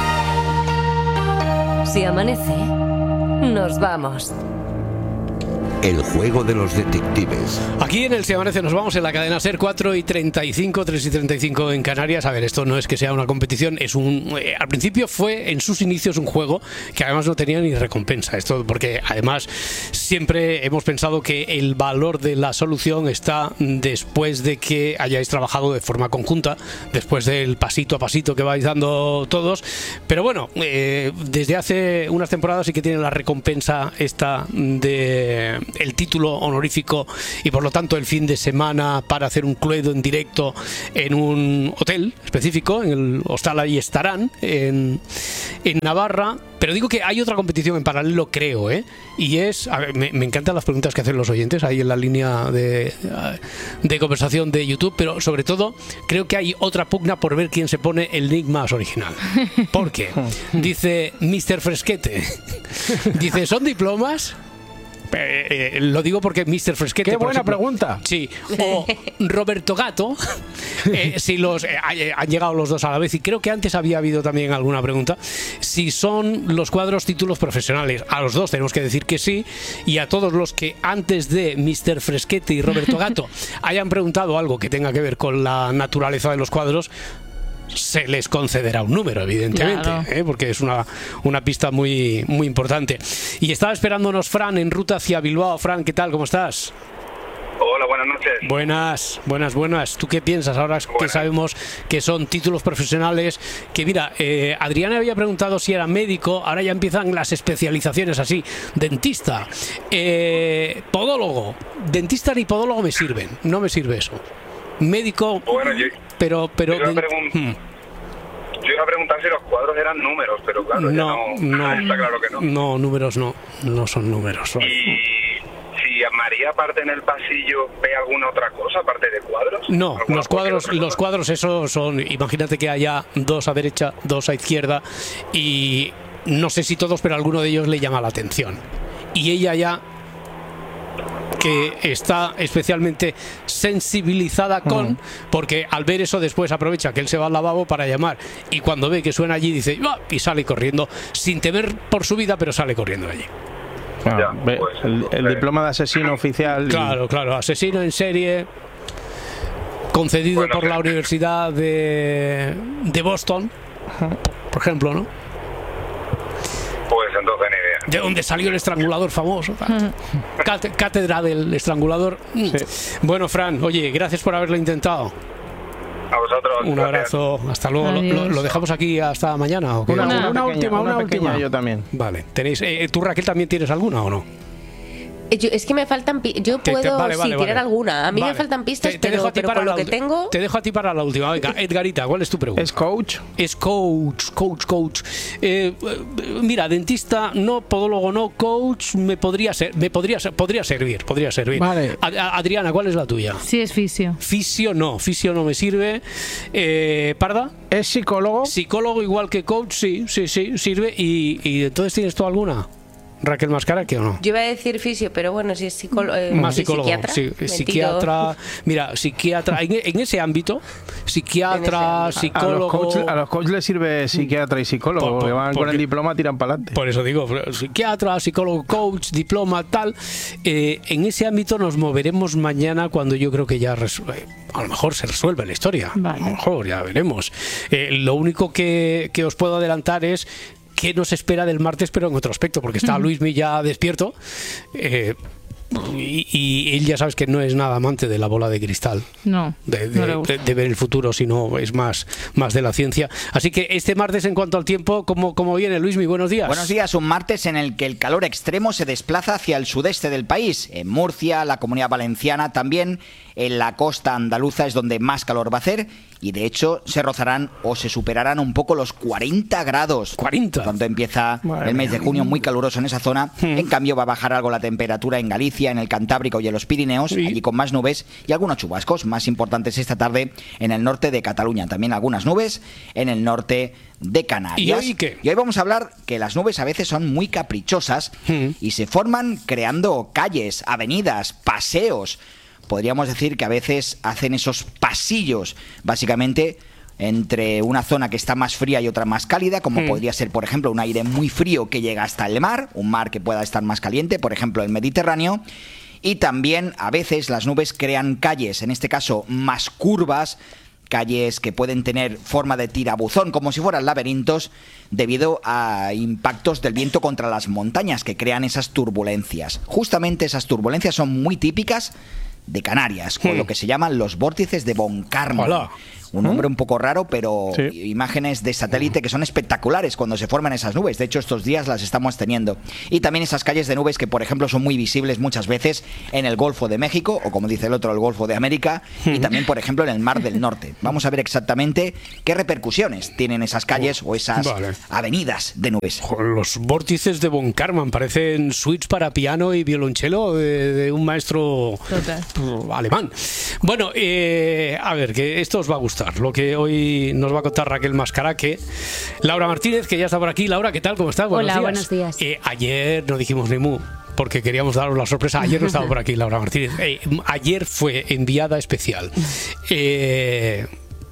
[SPEAKER 8] Si amanece, nos vamos.
[SPEAKER 10] El juego de los detectives.
[SPEAKER 1] Aquí en el Se Amanece nos vamos en la cadena SER, cuatro y treinta y cinco, tres y treinta y cinco en Canarias. A ver, esto no es que sea una competición, es un... Eh, al principio fue en sus inicios un juego que además no tenía ni recompensa. Esto porque además siempre hemos pensado que el valor de la solución está después de que hayáis trabajado de forma conjunta, después del pasito a pasito que vais dando todos. Pero bueno, eh, desde hace unas temporadas sí que tiene la recompensa esta de... el título honorífico y por lo tanto el fin de semana para hacer un Cluedo en directo en un hotel específico, en el Hostal Ahí Estarán, en, en Navarra. Pero digo que hay otra competición en paralelo, creo, ¿eh? Y es... A ver, me, me encantan las preguntas que hacen los oyentes ahí en la línea de, de conversación de YouTube, pero sobre todo creo que hay otra pugna por ver quién se pone el nick más original. ¿Por qué? Dice míster Fresquete. Dice, ¿son diplomas? Eh, eh, lo digo porque míster Fresquete...
[SPEAKER 3] ¡Qué buena
[SPEAKER 1] ejemplo,
[SPEAKER 3] pregunta!
[SPEAKER 1] Sí. O Roberto Gato. Eh, si los eh, han llegado los dos a la vez, y creo que antes había habido también alguna pregunta, si son los cuadros títulos profesionales. A los dos tenemos que decir que sí, y a todos los que antes de míster Fresquete y Roberto Gato hayan preguntado algo que tenga que ver con la naturaleza de los cuadros, se les concederá un número, evidentemente, claro. ¿eh? Porque es una, una pista muy, muy importante. Y estaba esperándonos Fran en ruta hacia Bilbao. Fran, ¿qué tal? ¿Cómo estás?
[SPEAKER 15] Hola, buenas noches.
[SPEAKER 1] Buenas, buenas, buenas. ¿Tú qué piensas ahora buenas. que sabemos que son títulos profesionales? Que mira, eh, Adriana había preguntado si era médico, ahora ya empiezan las especializaciones así. Dentista, eh, podólogo. Dentista ni podólogo me sirven, no me sirve eso. Médico,
[SPEAKER 15] bueno, yo,
[SPEAKER 1] pero... pero
[SPEAKER 15] yo, iba pregun- hmm. yo iba a preguntar si los cuadros eran números, pero claro, no, no, no está claro que no.
[SPEAKER 1] No, números no, no son números. Son.
[SPEAKER 15] Y si María aparte en el pasillo ve alguna otra cosa aparte de cuadros.
[SPEAKER 1] No, los cuadros, los cuadros esos son, imagínate que haya dos a derecha, dos a izquierda, y no sé si todos, pero alguno de ellos le llama la atención. Y ella ya, que está especialmente sensibilizada con, porque al ver eso después aprovecha que él se va al lavabo para llamar, y cuando ve que suena allí dice ¡ah! Y sale corriendo sin temer por su vida, pero sale corriendo allí.
[SPEAKER 16] Ah, ya, ve, pues, el, el diploma de asesino oficial.
[SPEAKER 1] Claro, claro, asesino en serie concedido bueno, por la Universidad de, de Boston, por, por ejemplo, ¿no?
[SPEAKER 15] Pues entonces ni idea.
[SPEAKER 1] De donde salió el estrangulador famoso. Cát- Cátedra del estrangulador. Sí. Bueno, Fran, oye, gracias por haberlo intentado.
[SPEAKER 15] A vosotros.
[SPEAKER 1] Un
[SPEAKER 15] gracias.
[SPEAKER 1] abrazo. Hasta luego. ¿Lo, lo dejamos aquí hasta mañana? ¿O qué?
[SPEAKER 3] Una, una, una
[SPEAKER 16] pequeña,
[SPEAKER 3] última, una,
[SPEAKER 16] una
[SPEAKER 3] última.
[SPEAKER 16] Yo también.
[SPEAKER 1] Vale. ¿Tenéis, eh, ¿Tú, Raquel, también tienes alguna o no?
[SPEAKER 7] Yo, es que me faltan pi- yo puedo te, te, vale, vale, sí, tirar vale. alguna. A mí vale. me faltan pistas, te, te pero, pero con lo que tengo...
[SPEAKER 1] Te dejo a ti para la última. Venga, Edgarita, ¿cuál es tu pregunta?
[SPEAKER 16] ¿Es coach?
[SPEAKER 1] Es coach, coach, coach. Eh, mira, dentista no, podólogo no, coach me podría ser, me podría podría servir, podría servir.
[SPEAKER 3] Vale.
[SPEAKER 1] A, Adriana, ¿cuál es la tuya?
[SPEAKER 4] Sí, es fisio.
[SPEAKER 1] Fisio no, fisio no me sirve. Eh, ¿Parda?
[SPEAKER 3] ¿Es psicólogo?
[SPEAKER 1] Psicólogo igual que coach, sí, sí, sí, sirve. Y, y entonces, ¿tienes tú alguna? Raquel Mascara, ¿qué o no?
[SPEAKER 7] Yo iba a decir fisio, pero bueno, si es psicólogo, eh,
[SPEAKER 1] más psicólogo,
[SPEAKER 7] psiquiatra,
[SPEAKER 1] sí, psiquiatra, mira, psiquiatra, en, en ese ámbito, psiquiatra, ese ámbito. psicólogo.
[SPEAKER 16] A los, coach, a los coach les sirve psiquiatra y psicólogo, por, por, porque van porque, con el diploma, tiran para adelante.
[SPEAKER 1] Por eso digo, psiquiatra, psicólogo, coach, diploma, tal. Eh, en ese ámbito nos moveremos mañana cuando yo creo que ya resuelve, a lo mejor se resuelve la historia. Vale. A lo mejor, ya veremos. Eh, lo único que, que os puedo adelantar es qué nos espera del martes, pero en otro aspecto, porque está Luismi ya despierto, eh, y, y él ya sabes que no es nada amante de la bola de cristal,
[SPEAKER 4] no,
[SPEAKER 1] de, de,
[SPEAKER 4] no
[SPEAKER 1] de, de ver el futuro, sino es más, más de la ciencia. Así que este martes, en cuanto al tiempo, ¿cómo, cómo viene, Luismi? Buenos días.
[SPEAKER 17] Buenos días, un martes en el que el calor extremo se desplaza hacia el sudeste del país, en Murcia, la Comunidad Valenciana, también en la costa andaluza es donde más calor va a hacer, y de hecho se rozarán o se superarán un poco los cuarenta grados.
[SPEAKER 1] cuarenta.
[SPEAKER 17] Cuando empieza Madre el mes de junio, muy caluroso en esa zona. Hmm. En cambio va a bajar algo la temperatura en Galicia, en el Cantábrico y en los Pirineos, sí. allí con más nubes y algunos chubascos más importantes esta tarde en el norte de Cataluña. También algunas nubes en el norte de Canarias.
[SPEAKER 1] ¿Y hoy qué?
[SPEAKER 17] Y hoy vamos a hablar que las nubes a veces son muy caprichosas hmm. y se forman creando calles, avenidas, paseos. Podríamos decir que a veces hacen esos pasillos, básicamente entre una zona que está más fría y otra más cálida, como
[SPEAKER 1] Mm.
[SPEAKER 17] podría ser, por ejemplo, un aire muy frío que llega hasta el mar, un mar que pueda estar más caliente, por ejemplo, el Mediterráneo. Y también a veces las nubes crean calles, en este caso más curvas, calles que pueden tener forma de tirabuzón, como si fueran laberintos, debido a impactos del viento contra las montañas que crean esas turbulencias. Justamente esas turbulencias son muy típicas de Canarias, con
[SPEAKER 1] Hmm.
[SPEAKER 17] lo que se llaman los vórtices de Von Karman.
[SPEAKER 1] Hola.
[SPEAKER 17] Un nombre un poco raro, pero
[SPEAKER 1] Sí.
[SPEAKER 17] imágenes de satélite que son espectaculares cuando se forman esas nubes. De hecho, estos días las estamos teniendo. Y también esas calles de nubes que, por ejemplo, son muy visibles muchas veces en el Golfo de México, o como dice el otro, el Golfo de América, y también, por ejemplo, en el Mar del Norte. Vamos a ver exactamente qué repercusiones tienen esas calles o esas
[SPEAKER 1] Vale.
[SPEAKER 17] avenidas de nubes.
[SPEAKER 1] Los vórtices de Von Karman parecen suites para piano y violonchelo de, de un maestro
[SPEAKER 4] Total.
[SPEAKER 1] uh, alemán. Bueno, eh, a ver, que esto os va a gustar. Lo que hoy nos va a contar Raquel Mascaraque. Laura Martínez, que ya está por aquí. Laura, ¿qué tal? ¿Cómo estás? Buenos
[SPEAKER 18] Hola,
[SPEAKER 1] días.
[SPEAKER 18] buenos días.
[SPEAKER 1] Eh, ayer no dijimos ni mu, porque queríamos daros la sorpresa. Ayer no estaba por aquí Laura Martínez. Eh, ayer fue enviada especial. Eh...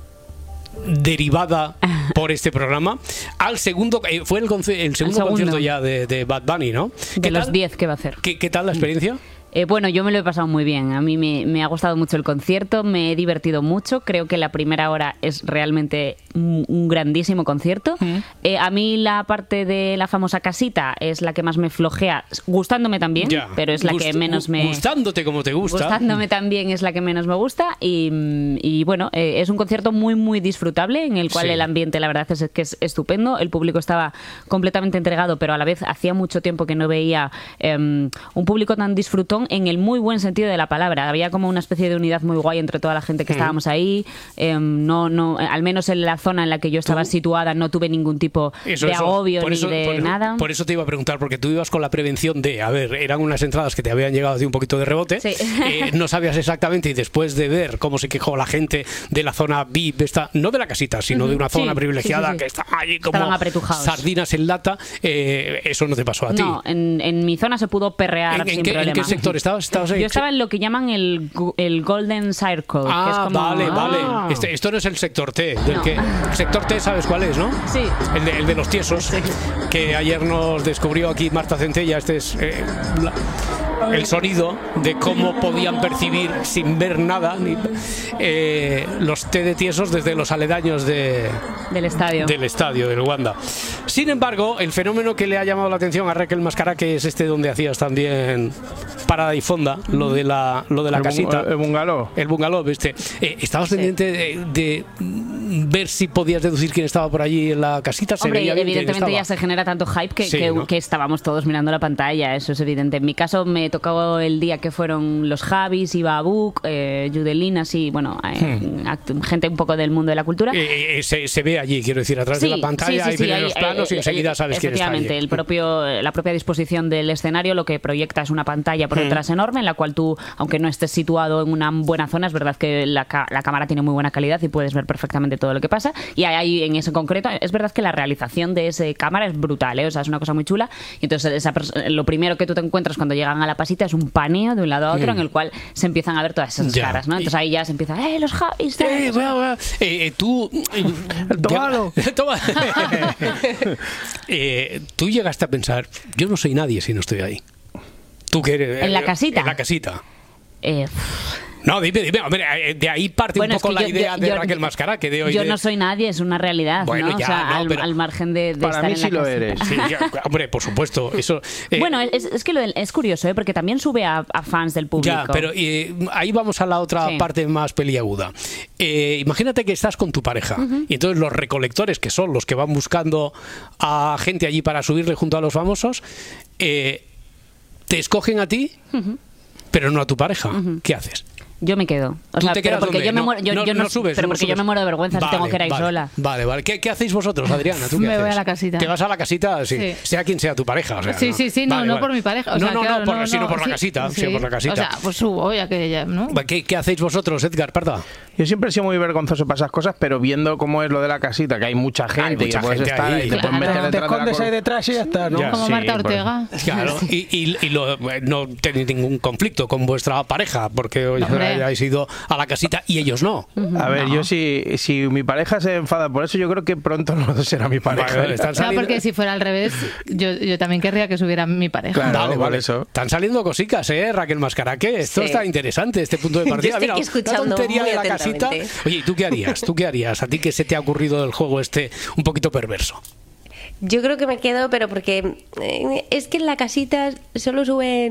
[SPEAKER 1] derivada por este programa al segundo, eh, fue el, conce- el segundo,
[SPEAKER 18] segundo.
[SPEAKER 1] concierto ya de, de Bad Bunny, ¿no?
[SPEAKER 18] De
[SPEAKER 1] ¿Qué
[SPEAKER 18] los
[SPEAKER 1] tal?
[SPEAKER 18] diez que va a hacer.
[SPEAKER 1] ¿Qué, qué tal la experiencia?
[SPEAKER 18] Eh, bueno, yo me lo he pasado muy bien. A mí me, me ha gustado mucho el concierto, me he divertido mucho. Creo que la primera hora es realmente un, un grandísimo concierto. Eh, a mí la parte de la famosa casita es la que más me flojea, gustándome también,
[SPEAKER 1] Ya.
[SPEAKER 18] pero es la
[SPEAKER 1] Gust-
[SPEAKER 18] que menos me...
[SPEAKER 1] Gustándote como te gusta.
[SPEAKER 18] Gustándome también es la que menos me gusta y, y bueno, eh, es un concierto muy muy disfrutable en el cual
[SPEAKER 1] Sí.
[SPEAKER 18] el ambiente la verdad es que es estupendo, el público estaba completamente entregado, pero a la vez hacía mucho tiempo que no veía eh, un público tan disfrutón en el muy buen sentido de la palabra. Había como una especie de unidad muy guay entre toda la gente que
[SPEAKER 1] Mm.
[SPEAKER 18] estábamos ahí. Eh, no, no, al menos en la zona en la que yo estaba situada no tuve ningún tipo
[SPEAKER 1] Eso,
[SPEAKER 18] de
[SPEAKER 1] eso.
[SPEAKER 18] agobio
[SPEAKER 1] Por
[SPEAKER 18] ni
[SPEAKER 1] eso-
[SPEAKER 18] de
[SPEAKER 1] por eso-
[SPEAKER 18] nada.
[SPEAKER 1] Por eso te iba a preguntar, porque tú ibas con la prevención de, a ver, eran unas entradas que te habían llegado de un poquito de rebote,
[SPEAKER 18] Sí.
[SPEAKER 1] eh, no sabías exactamente, y después de ver cómo se quejó la gente de la zona V I P, esta, no de la casita, sino de una
[SPEAKER 18] Sí,
[SPEAKER 1] zona
[SPEAKER 18] sí,
[SPEAKER 1] privilegiada
[SPEAKER 18] sí, sí.
[SPEAKER 1] que está allí como
[SPEAKER 18] Estaban apretujados.
[SPEAKER 1] sardinas en lata, eh, eso no te pasó a ti.
[SPEAKER 18] No, en, en mi zona se pudo perrear
[SPEAKER 1] ¿En, en
[SPEAKER 18] sin
[SPEAKER 1] qué, en
[SPEAKER 18] problema.
[SPEAKER 1] qué sector estabas? ¿Estabas ahí?
[SPEAKER 18] Yo estaba en lo que llaman el, gu- el Golden Circle, que es
[SPEAKER 1] Ah,
[SPEAKER 18] como...
[SPEAKER 1] vale, vale.
[SPEAKER 18] Ah.
[SPEAKER 1] Este- esto no es el sector T. Del
[SPEAKER 18] No.
[SPEAKER 1] que, el sector T, ¿sabes cuál es, no?
[SPEAKER 18] Sí.
[SPEAKER 1] El de, el de los tiesos, que ayer nos descubrió aquí Marta Centella. Este es eh, la- el sonido de cómo podían percibir sin ver nada ni- eh, los T de tiesos desde los aledaños de,
[SPEAKER 18] Del estadio.
[SPEAKER 1] del estadio, del Wanda. Sin embargo, el fenómeno que le ha llamado la atención a Raquel Mascaraque es este donde hacías también parada y fonda, lo de la, lo de la
[SPEAKER 16] El bung-
[SPEAKER 1] casita.
[SPEAKER 16] el bungalow.
[SPEAKER 1] El bungalow, este. Eh, ¿Estabas pendiente de, de ver si podías deducir quién estaba por allí en la casita? ¿Se
[SPEAKER 18] Hombre,
[SPEAKER 1] veía bien quién
[SPEAKER 18] evidentemente
[SPEAKER 1] estaba?
[SPEAKER 18] ya se genera tanto hype que,
[SPEAKER 1] Sí,
[SPEAKER 18] que-
[SPEAKER 1] ¿no?
[SPEAKER 18] que estábamos todos mirando la pantalla, eso es evidente. En mi caso me tocó el día que fueron los Javis, Iba Abuk, eh, Judelina, así, bueno, eh, act- gente un poco del mundo de la cultura.
[SPEAKER 1] Eh, eh, se, se ve allí, quiero decir, atrás de
[SPEAKER 18] Sí,
[SPEAKER 1] la pantalla,
[SPEAKER 18] sí, sí,
[SPEAKER 1] hay
[SPEAKER 18] sí,
[SPEAKER 1] primeros
[SPEAKER 18] hay-
[SPEAKER 1] planos
[SPEAKER 18] eh,
[SPEAKER 1] y enseguida
[SPEAKER 18] eh,
[SPEAKER 1] sabes quién está allí.
[SPEAKER 18] efectivamente, el propio, la propia disposición del escenario lo que proyecta es una pantalla por
[SPEAKER 1] Mm.
[SPEAKER 18] detrás enorme en la cual tú, aunque no estés situado en una buena zona, es verdad que la, ca- la cámara tiene muy buena calidad y puedes ver perfectamente todo lo que pasa. Y ahí en ese concreto, es verdad que la realización de esa cámara es brutal, ¿eh? O sea, es una cosa muy chula. Y entonces esa pers- lo primero que tú te encuentras cuando llegan a la pasita es un paneo de un lado a otro
[SPEAKER 1] Mm.
[SPEAKER 18] en el cual se empiezan a ver todas esas
[SPEAKER 1] Ya.
[SPEAKER 18] caras, ¿no? Entonces ahí ya se empieza, ¡eh, los Javis! tal".
[SPEAKER 1] Eh, vea, vea. Eh, eh, tú. eh,
[SPEAKER 16] tomado.
[SPEAKER 1] ya- Toma. Eh, tú llegaste a pensar, yo no soy nadie si no estoy ahí. Tú que eres.
[SPEAKER 18] ¿En la
[SPEAKER 1] eh,
[SPEAKER 18] casita?
[SPEAKER 1] En la casita.
[SPEAKER 18] Eh,
[SPEAKER 1] No, dime, dime. Hombre, eh, de ahí parte
[SPEAKER 18] Bueno,
[SPEAKER 1] un
[SPEAKER 18] es
[SPEAKER 1] poco
[SPEAKER 18] que
[SPEAKER 1] la
[SPEAKER 18] yo-
[SPEAKER 1] idea
[SPEAKER 18] yo-
[SPEAKER 1] de
[SPEAKER 18] yo-
[SPEAKER 1] Raquel Mascaraque de hoy.
[SPEAKER 18] yo
[SPEAKER 1] de-
[SPEAKER 18] no soy nadie, es una realidad,
[SPEAKER 1] Bueno,
[SPEAKER 18] ¿no?
[SPEAKER 1] ya,
[SPEAKER 18] o sea,
[SPEAKER 1] no,
[SPEAKER 18] al,
[SPEAKER 1] pero-
[SPEAKER 18] al margen de, de
[SPEAKER 16] Para
[SPEAKER 18] estar
[SPEAKER 16] mí
[SPEAKER 18] en
[SPEAKER 16] sí
[SPEAKER 18] la
[SPEAKER 16] lo
[SPEAKER 18] casita.
[SPEAKER 16] eres.
[SPEAKER 1] Sí, ya, hombre, por supuesto. Eso. eh,
[SPEAKER 18] Bueno, es, es que lo del- es curioso, ¿eh? Porque también sube a, a fans del público.
[SPEAKER 1] Ya, pero eh, ahí vamos a la otra
[SPEAKER 18] Sí.
[SPEAKER 1] parte más peliaguda. Eh, imagínate que estás con tu pareja
[SPEAKER 18] Ujú.
[SPEAKER 1] y entonces los recolectores, que son los que van buscando a gente allí para subirle junto a los famosos, eh, te escogen a ti,
[SPEAKER 18] Ujú.
[SPEAKER 1] pero no a tu pareja. ¿Qué haces?
[SPEAKER 18] Yo me quedo. O
[SPEAKER 1] ¿Tú
[SPEAKER 18] sea,
[SPEAKER 1] te
[SPEAKER 18] pero
[SPEAKER 1] quedas
[SPEAKER 18] porque
[SPEAKER 1] dónde?
[SPEAKER 18] yo me
[SPEAKER 1] No,
[SPEAKER 18] muero, yo,
[SPEAKER 1] no,
[SPEAKER 18] yo no,
[SPEAKER 1] no subes,
[SPEAKER 18] pero
[SPEAKER 1] no
[SPEAKER 18] porque yo
[SPEAKER 1] subes.
[SPEAKER 18] me muero de vergüenza si
[SPEAKER 1] Vale,
[SPEAKER 18] tengo que ir ahí
[SPEAKER 1] vale,
[SPEAKER 18] sola.
[SPEAKER 1] Vale, vale. ¿Qué, qué hacéis vosotros, Adriana? ¿Tú qué
[SPEAKER 4] Me voy
[SPEAKER 1] haces?
[SPEAKER 4] a la casita.
[SPEAKER 1] ¿Te vas a la casita? Sí.
[SPEAKER 4] Sí.
[SPEAKER 1] Sea quien sea tu pareja. O sea,
[SPEAKER 4] Sí, sí, sí, no,
[SPEAKER 1] Vale,
[SPEAKER 4] no
[SPEAKER 1] vale.
[SPEAKER 4] por mi pareja. O
[SPEAKER 1] no,
[SPEAKER 4] sea,
[SPEAKER 1] no,
[SPEAKER 4] claro,
[SPEAKER 1] no, por-
[SPEAKER 4] no,
[SPEAKER 1] sino
[SPEAKER 4] no,
[SPEAKER 1] por la
[SPEAKER 4] sí,
[SPEAKER 1] casita. Sí,
[SPEAKER 4] sí.
[SPEAKER 1] por la casita.
[SPEAKER 4] O sea, pues subo, ya que ya, ¿no?
[SPEAKER 1] ¿Qué, qué hacéis vosotros, Edgar Parda?
[SPEAKER 16] Yo siempre he sido muy vergonzoso para esas cosas, pero viendo cómo es lo de la casita, que hay mucha gente
[SPEAKER 1] mucha
[SPEAKER 16] y que puedes
[SPEAKER 1] gente
[SPEAKER 16] estar
[SPEAKER 1] ahí,
[SPEAKER 16] ahí, y te
[SPEAKER 1] claro.
[SPEAKER 16] puedes meter
[SPEAKER 3] Te
[SPEAKER 16] detrás de la
[SPEAKER 3] escondes
[SPEAKER 16] col-
[SPEAKER 3] ahí detrás y ya está, ¿no?
[SPEAKER 1] Ya,
[SPEAKER 4] Como
[SPEAKER 16] sí,
[SPEAKER 4] Marta
[SPEAKER 16] por-
[SPEAKER 4] Ortega.
[SPEAKER 1] Claro, y, y, y lo- no tenéis ningún conflicto con vuestra pareja, porque oye,
[SPEAKER 4] Hombre,
[SPEAKER 1] hayáis ido a la casita y ellos no.
[SPEAKER 16] A ver,
[SPEAKER 1] no.
[SPEAKER 16] yo si, si mi pareja se enfada por eso, yo creo que pronto no será mi pareja.
[SPEAKER 1] Vale, están
[SPEAKER 4] saliendo... No, porque si fuera al revés, yo, yo también querría que subiera mi pareja.
[SPEAKER 16] Claro,
[SPEAKER 1] vale, vale.
[SPEAKER 16] Eso.
[SPEAKER 1] Están saliendo cositas, ¿eh, Raquel Mascaraque? Esto sí. está interesante, este punto de partida.
[SPEAKER 7] Mira, la
[SPEAKER 1] tontería de la casita. Oye, ¿y tú qué harías? ¿Tú qué harías? ¿A ti qué se te ha ocurrido del juego este un poquito perverso?
[SPEAKER 7] Yo creo que me quedo, pero porque eh, es que en la casita solo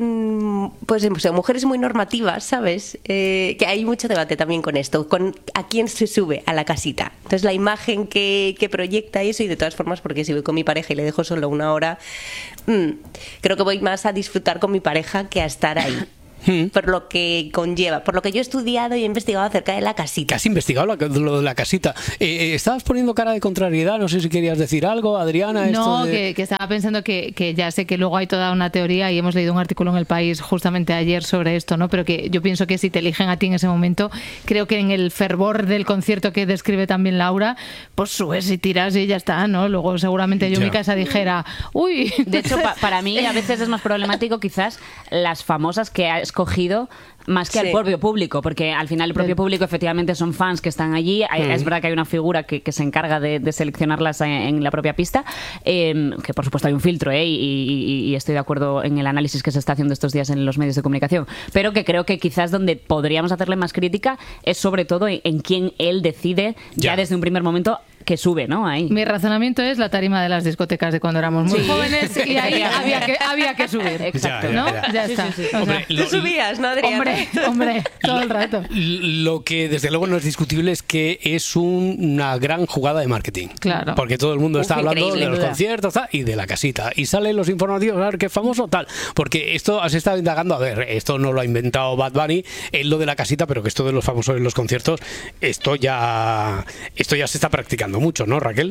[SPEAKER 7] suben pues, pues mujeres muy normativas, ¿sabes? Eh, que hay mucho debate también con esto, con a quién se sube a la casita. Entonces la imagen que, que proyecta eso, y de todas formas, porque si voy con mi pareja y le dejo solo una hora, mmm, creo que voy más a disfrutar con mi pareja que a estar ahí. Por lo que conlleva, por lo que yo he estudiado y he investigado acerca de la casita.
[SPEAKER 1] ¿Qué has investigado lo, lo de la casita? Eh, estabas poniendo cara de contrariedad, no sé si querías decir algo, Adriana.
[SPEAKER 4] No,
[SPEAKER 1] esto de...
[SPEAKER 4] que, que estaba pensando que, que ya sé que luego hay toda una teoría y hemos leído un artículo en El País justamente ayer sobre esto, ¿no? Pero que yo pienso que si te eligen a ti en ese momento, creo que en el fervor del concierto que describe también Laura, pues subes y tiras y ya está, ¿no? Luego seguramente yo en mi casa dijera, uy.
[SPEAKER 18] De hecho, pa para mí a veces es más problemático quizás las famosas que ha escogido más que sí. al propio público, porque al final el propio público efectivamente son fans que están allí. Mm. Es verdad que hay una figura que, que se encarga de, de seleccionarlas en, en la propia pista, eh, que por supuesto hay un filtro, eh, y, y, y estoy de acuerdo en el análisis que se está haciendo estos días en los medios de comunicación, pero que creo que quizás donde podríamos hacerle más crítica es sobre todo en, en quién él decide ya. ya desde un primer momento que sube, ¿no? Ahí.
[SPEAKER 4] Mi razonamiento es la tarima de las discotecas de cuando éramos muy sí. jóvenes y ahí había que, había que subir.
[SPEAKER 18] Exacto.
[SPEAKER 1] Ya,
[SPEAKER 4] ¿no?
[SPEAKER 1] ya, ya.
[SPEAKER 4] ya está.
[SPEAKER 18] Sí, sí, sí.
[SPEAKER 1] Hombre,
[SPEAKER 7] o sea, lo, tú subías, ¿no, Adriana?
[SPEAKER 4] Hombre, hombre, todo el rato.
[SPEAKER 1] Lo que desde luego no es discutible es que es un, una gran jugada de marketing.
[SPEAKER 4] Claro.
[SPEAKER 1] Porque todo el mundo está
[SPEAKER 7] Uf,
[SPEAKER 1] hablando de los
[SPEAKER 7] duda.
[SPEAKER 1] conciertos tal, y de la casita. Y salen los informativos, a ver qué famoso tal. Porque esto has estado indagando, a ver, esto no lo ha inventado Bad Bunny, es lo de la casita, pero que esto de los famosos en los conciertos, esto ya, esto ya se está practicando mucho, ¿no, Raquel?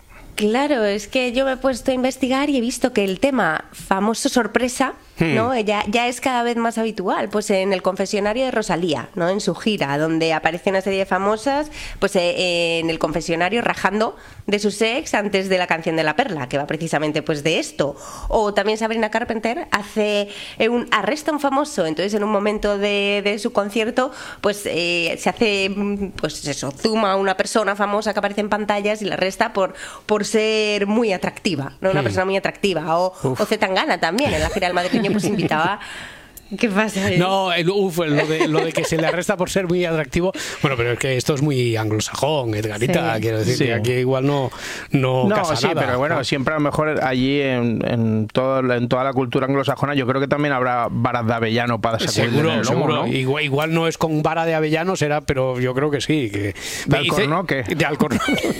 [SPEAKER 7] Claro, es que yo me he puesto a investigar y he visto que el tema famoso sorpresa, ¿no? Ya, ya es cada vez más habitual, pues en el confesionario de Rosalía, ¿no? En su gira, donde aparece una serie de famosas, pues eh, en el confesionario rajando de su ex antes de la canción de La Perla, que va precisamente pues de esto. O también Sabrina Carpenter hace eh, un arresta a un famoso, entonces en un momento de, de su concierto, pues eh, se hace, pues eso, zoom a una persona famosa que aparece en pantallas y la arresta por, por ser muy atractiva, ¿no? Una hmm. persona muy atractiva. O, o Zetangana también, en la gira del madrileño pues invitaba... ¿Qué pasa?
[SPEAKER 1] No, el, uf, lo, de, lo de que se le arresta por ser muy atractivo. Bueno, pero es que esto es muy anglosajón, Edgarita. Sí. Quiero decir sí. que aquí igual no, no,
[SPEAKER 16] no
[SPEAKER 1] casa
[SPEAKER 16] sí,
[SPEAKER 1] nada.
[SPEAKER 16] Pero bueno, siempre a lo mejor allí en, en, todo, en toda la cultura anglosajona, yo creo que también habrá varas de avellano para sacudir
[SPEAKER 1] seguro,
[SPEAKER 16] el lomo,
[SPEAKER 1] seguro.
[SPEAKER 16] ¿no?
[SPEAKER 1] Igual, igual no es con vara de avellano, será, pero yo creo que sí. Que...
[SPEAKER 16] ¿De Alcornoque?
[SPEAKER 1] De Alcornoque.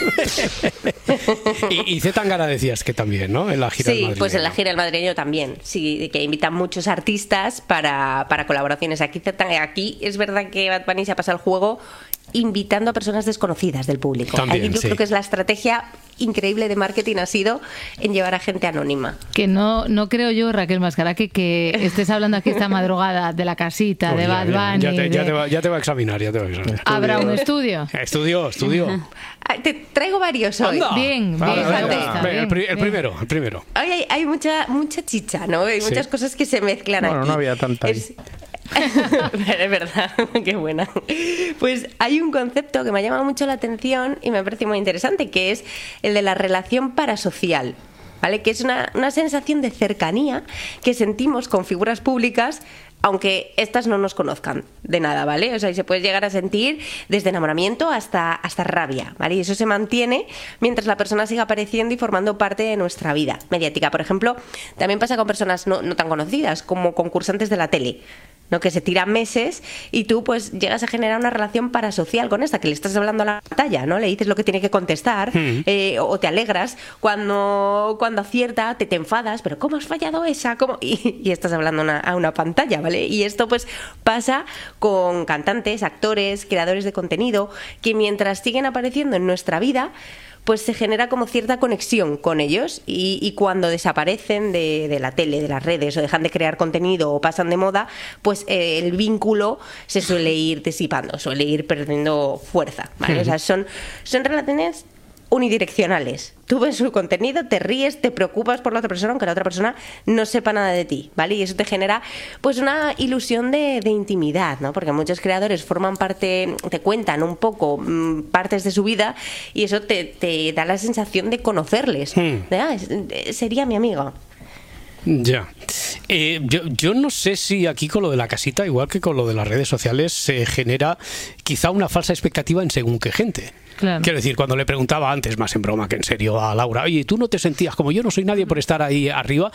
[SPEAKER 1] y, y Zetangana decías que también, ¿no? En la gira
[SPEAKER 7] sí,
[SPEAKER 1] del madrileño.
[SPEAKER 7] Pues en la gira del madrileño también. Sí, que invitan muchos artistas para Para, para colaboraciones. Aquí, aquí es verdad que Bad Bunny se ha pasado el juego invitando a personas desconocidas del público.
[SPEAKER 1] También,
[SPEAKER 7] Aquí yo
[SPEAKER 1] sí.
[SPEAKER 7] creo que es la estrategia increíble de marketing ha sido en llevar a gente anónima.
[SPEAKER 4] Que no, no creo yo, Raquel Mascaraque, que estés hablando aquí esta madrugada de la casita, oh, de
[SPEAKER 1] ya,
[SPEAKER 4] Bad Bunny.
[SPEAKER 1] Ya, ya, te,
[SPEAKER 4] de...
[SPEAKER 1] ya, te va, ya te va a examinar, ya te va a examinar.
[SPEAKER 4] ¿Habrá un estudio?
[SPEAKER 1] Estudio, estudio.
[SPEAKER 7] Te traigo varios hoy.
[SPEAKER 4] Anda. Bien,
[SPEAKER 1] vale,
[SPEAKER 4] bien,
[SPEAKER 1] vale,
[SPEAKER 4] gusta,
[SPEAKER 1] vale.
[SPEAKER 4] bien,
[SPEAKER 1] El, pri el
[SPEAKER 4] bien.
[SPEAKER 1] primero, el primero.
[SPEAKER 7] Hay, hay, hay mucha, mucha chicha, ¿no? Hay muchas
[SPEAKER 1] sí.
[SPEAKER 7] cosas que se mezclan
[SPEAKER 16] bueno,
[SPEAKER 7] aquí.
[SPEAKER 16] No había tanta ahí.
[SPEAKER 7] Es... es verdad, qué buena. Pues hay un concepto que me ha llamado mucho la atención y me parece muy interesante, que es el de la relación parasocial, ¿vale? Que es una, una sensación de cercanía que sentimos con figuras públicas, aunque estas no nos conozcan de nada, ¿vale? O sea, y se puede llegar a sentir desde enamoramiento hasta, hasta rabia, ¿vale? Y eso se mantiene mientras la persona siga apareciendo y formando parte de nuestra vida mediática. Por ejemplo, también pasa con personas no, no tan conocidas, como concursantes de la tele, ¿no? Que se tiran meses y tú pues llegas a generar una relación parasocial con esta, que le estás hablando a la pantalla, ¿no? Le dices lo que tiene que contestar, mm. eh, o te alegras cuando, cuando acierta, te, te enfadas, pero ¿cómo has fallado esa? ¿Cómo? Y, y estás hablando una, a una pantalla, ¿vale? Y esto pues pasa con cantantes, actores, creadores de contenido, que mientras siguen apareciendo en nuestra vida, pues se genera como cierta conexión con ellos y, y cuando desaparecen de, de la tele, de las redes, o dejan de crear contenido o pasan de moda, pues eh, el vínculo se suele ir disipando, suele ir perdiendo fuerza, ¿vale? O sea, son, son relaciones unidireccionales. Tú ves su contenido, te ríes, te preocupas por la otra persona, aunque la otra persona no sepa nada de ti, ¿vale? Y eso te genera pues una ilusión de, de intimidad, ¿no? Porque muchos creadores forman parte, te cuentan un poco mmm, partes de su vida y eso te, te da la sensación de conocerles. Hmm. De, ah, es, sería mi amigo.
[SPEAKER 1] Ya. Eh, yo, yo no sé si aquí con lo de la casita, igual que con lo de las redes sociales, se genera quizá una falsa expectativa en según qué gente. Claro. Quiero decir, cuando le preguntaba antes, más en broma que en serio, a Laura, oye, ¿tú no te sentías como yo no soy nadie por estar ahí arriba?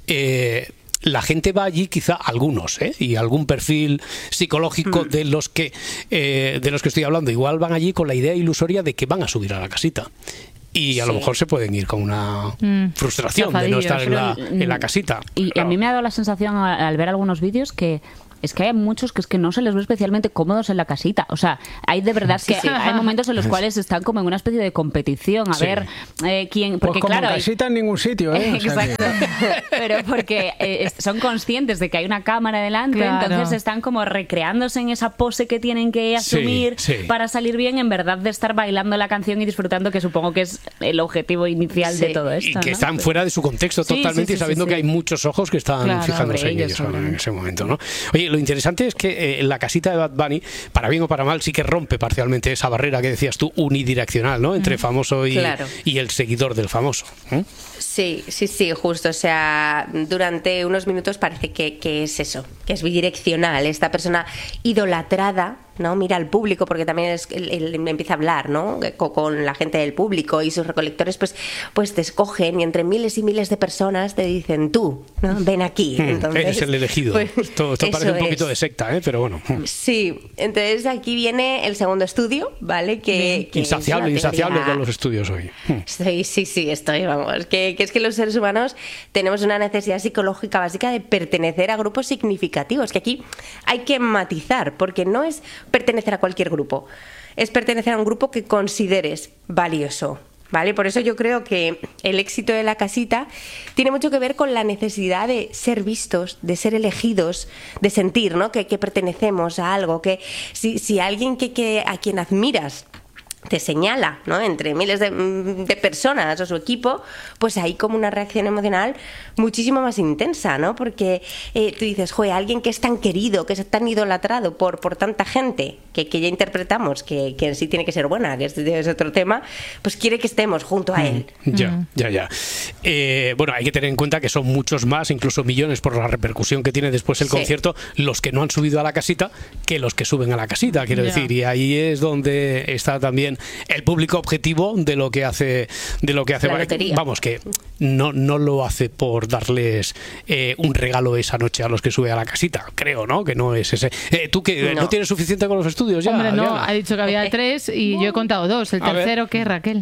[SPEAKER 1] Eh, la gente va allí, quizá algunos, ¿eh? Y algún perfil psicológico mm. de los que eh, de los que estoy hablando, igual van allí con la idea ilusoria de que van a subir a la casita. Y a sí. lo mejor se pueden ir con una mm. frustración de no estar en la, en la casita.
[SPEAKER 18] Y claro. a mí me ha dado la sensación al ver algunos vídeos que es que hay muchos que es que no se les ve especialmente cómodos en la casita. O sea, hay de verdad que sí. hay momentos en los cuales están como en una especie de competición a sí. ver eh, quién... Porque
[SPEAKER 3] pues como
[SPEAKER 18] claro,
[SPEAKER 3] casita hay... en ningún sitio, ¿eh?
[SPEAKER 18] Exacto. O sea que... Pero porque eh, son conscientes de que hay una cámara delante, claro. entonces están como recreándose en esa pose que tienen que asumir sí, sí. para salir bien, en verdad de estar bailando la canción y disfrutando, que supongo que es el objetivo inicial sí. de todo esto.
[SPEAKER 1] Y que
[SPEAKER 18] ¿no?
[SPEAKER 1] están fuera de su contexto sí, totalmente sí, sí, y sabiendo sí, sí. que hay muchos ojos que están claro, fijándose en ellos, ellos en ese momento, ¿no? Oye, lo interesante es que eh, la casita de Bad Bunny, para bien o para mal, sí que rompe parcialmente esa barrera que decías tú, unidireccional, ¿no? Entre famoso y, claro. y el seguidor del famoso. ¿eh?
[SPEAKER 7] Sí, sí, sí, justo. O sea, durante unos minutos parece que, que es eso, que es bidireccional. Esta persona idolatrada, ¿no? Mira al público, porque también es, él, él empieza a hablar, ¿no? Con, con la gente del público, y sus recolectores pues, pues te escogen y entre miles y miles de personas te dicen tú, ¿no? Ven aquí.
[SPEAKER 1] Entonces, eres el elegido. Pues, esto esto parece un poquito es. de secta, ¿eh? Pero bueno.
[SPEAKER 7] Sí, entonces aquí viene el segundo estudio, ¿vale? Que, que
[SPEAKER 1] insaciable, insaciable con los estudios hoy.
[SPEAKER 7] Sí, sí, sí, estoy, vamos. Que, que es que los seres humanos tenemos una necesidad psicológica básica de pertenecer a grupos significativos, que aquí hay que matizar, porque no es pertenecer a cualquier grupo, es pertenecer a un grupo que consideres valioso, ¿vale? Por eso yo creo que el éxito de la casita tiene mucho que ver con la necesidad de ser vistos, de ser elegidos, de sentir, ¿no? que, que pertenecemos a algo, que si, si alguien que, que a quien admiras te señala, ¿no? Entre miles de, de personas o su equipo, pues hay como una reacción emocional muchísimo más intensa, ¿no? Porque eh, tú dices, joder, alguien que es tan querido, que es tan idolatrado por, por tanta gente, que, que ya interpretamos que, que en sí tiene que ser buena, que este es otro tema, pues quiere que estemos junto a él.
[SPEAKER 1] Ya, mm. ya, ya. Eh, bueno, hay que tener en cuenta que son muchos más, incluso millones por la repercusión que tiene después el sí. concierto, los que no han subido a la casita que los que suben a la casita, quiero yeah. decir, y ahí es donde está también el público objetivo de lo que hace de lo que hace vamos, que no, no lo hace por darles eh, un regalo esa noche a los que sube a la casita, creo, ¿no? Que no es ese. Eh, ¿Tú que no. no tienes suficiente con los estudios ya?
[SPEAKER 4] Hombre, no,
[SPEAKER 1] Diana?
[SPEAKER 4] Ha dicho que había tres y yo he contado dos. ¿El tercero qué, Raquel?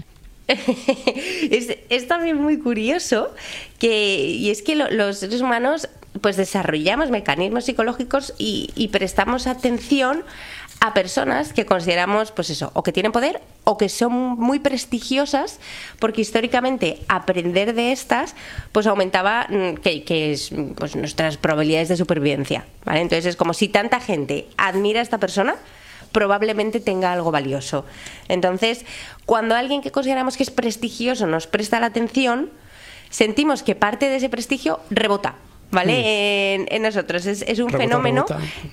[SPEAKER 7] es, es también muy curioso que, y es que lo, los seres humanos pues desarrollamos mecanismos psicológicos y, y prestamos atención a personas que consideramos, pues eso, o que tienen poder o que son muy prestigiosas, porque históricamente aprender de estas pues aumentaba que, que es, pues, nuestras probabilidades de supervivencia, ¿vale? Entonces es como si tanta gente admira a esta persona, probablemente tenga algo valioso. Entonces, cuando alguien que consideramos que es prestigioso nos presta la atención, sentimos que parte de ese prestigio rebota, ¿vale? Mm. En, en nosotros es, es un rebota, fenómeno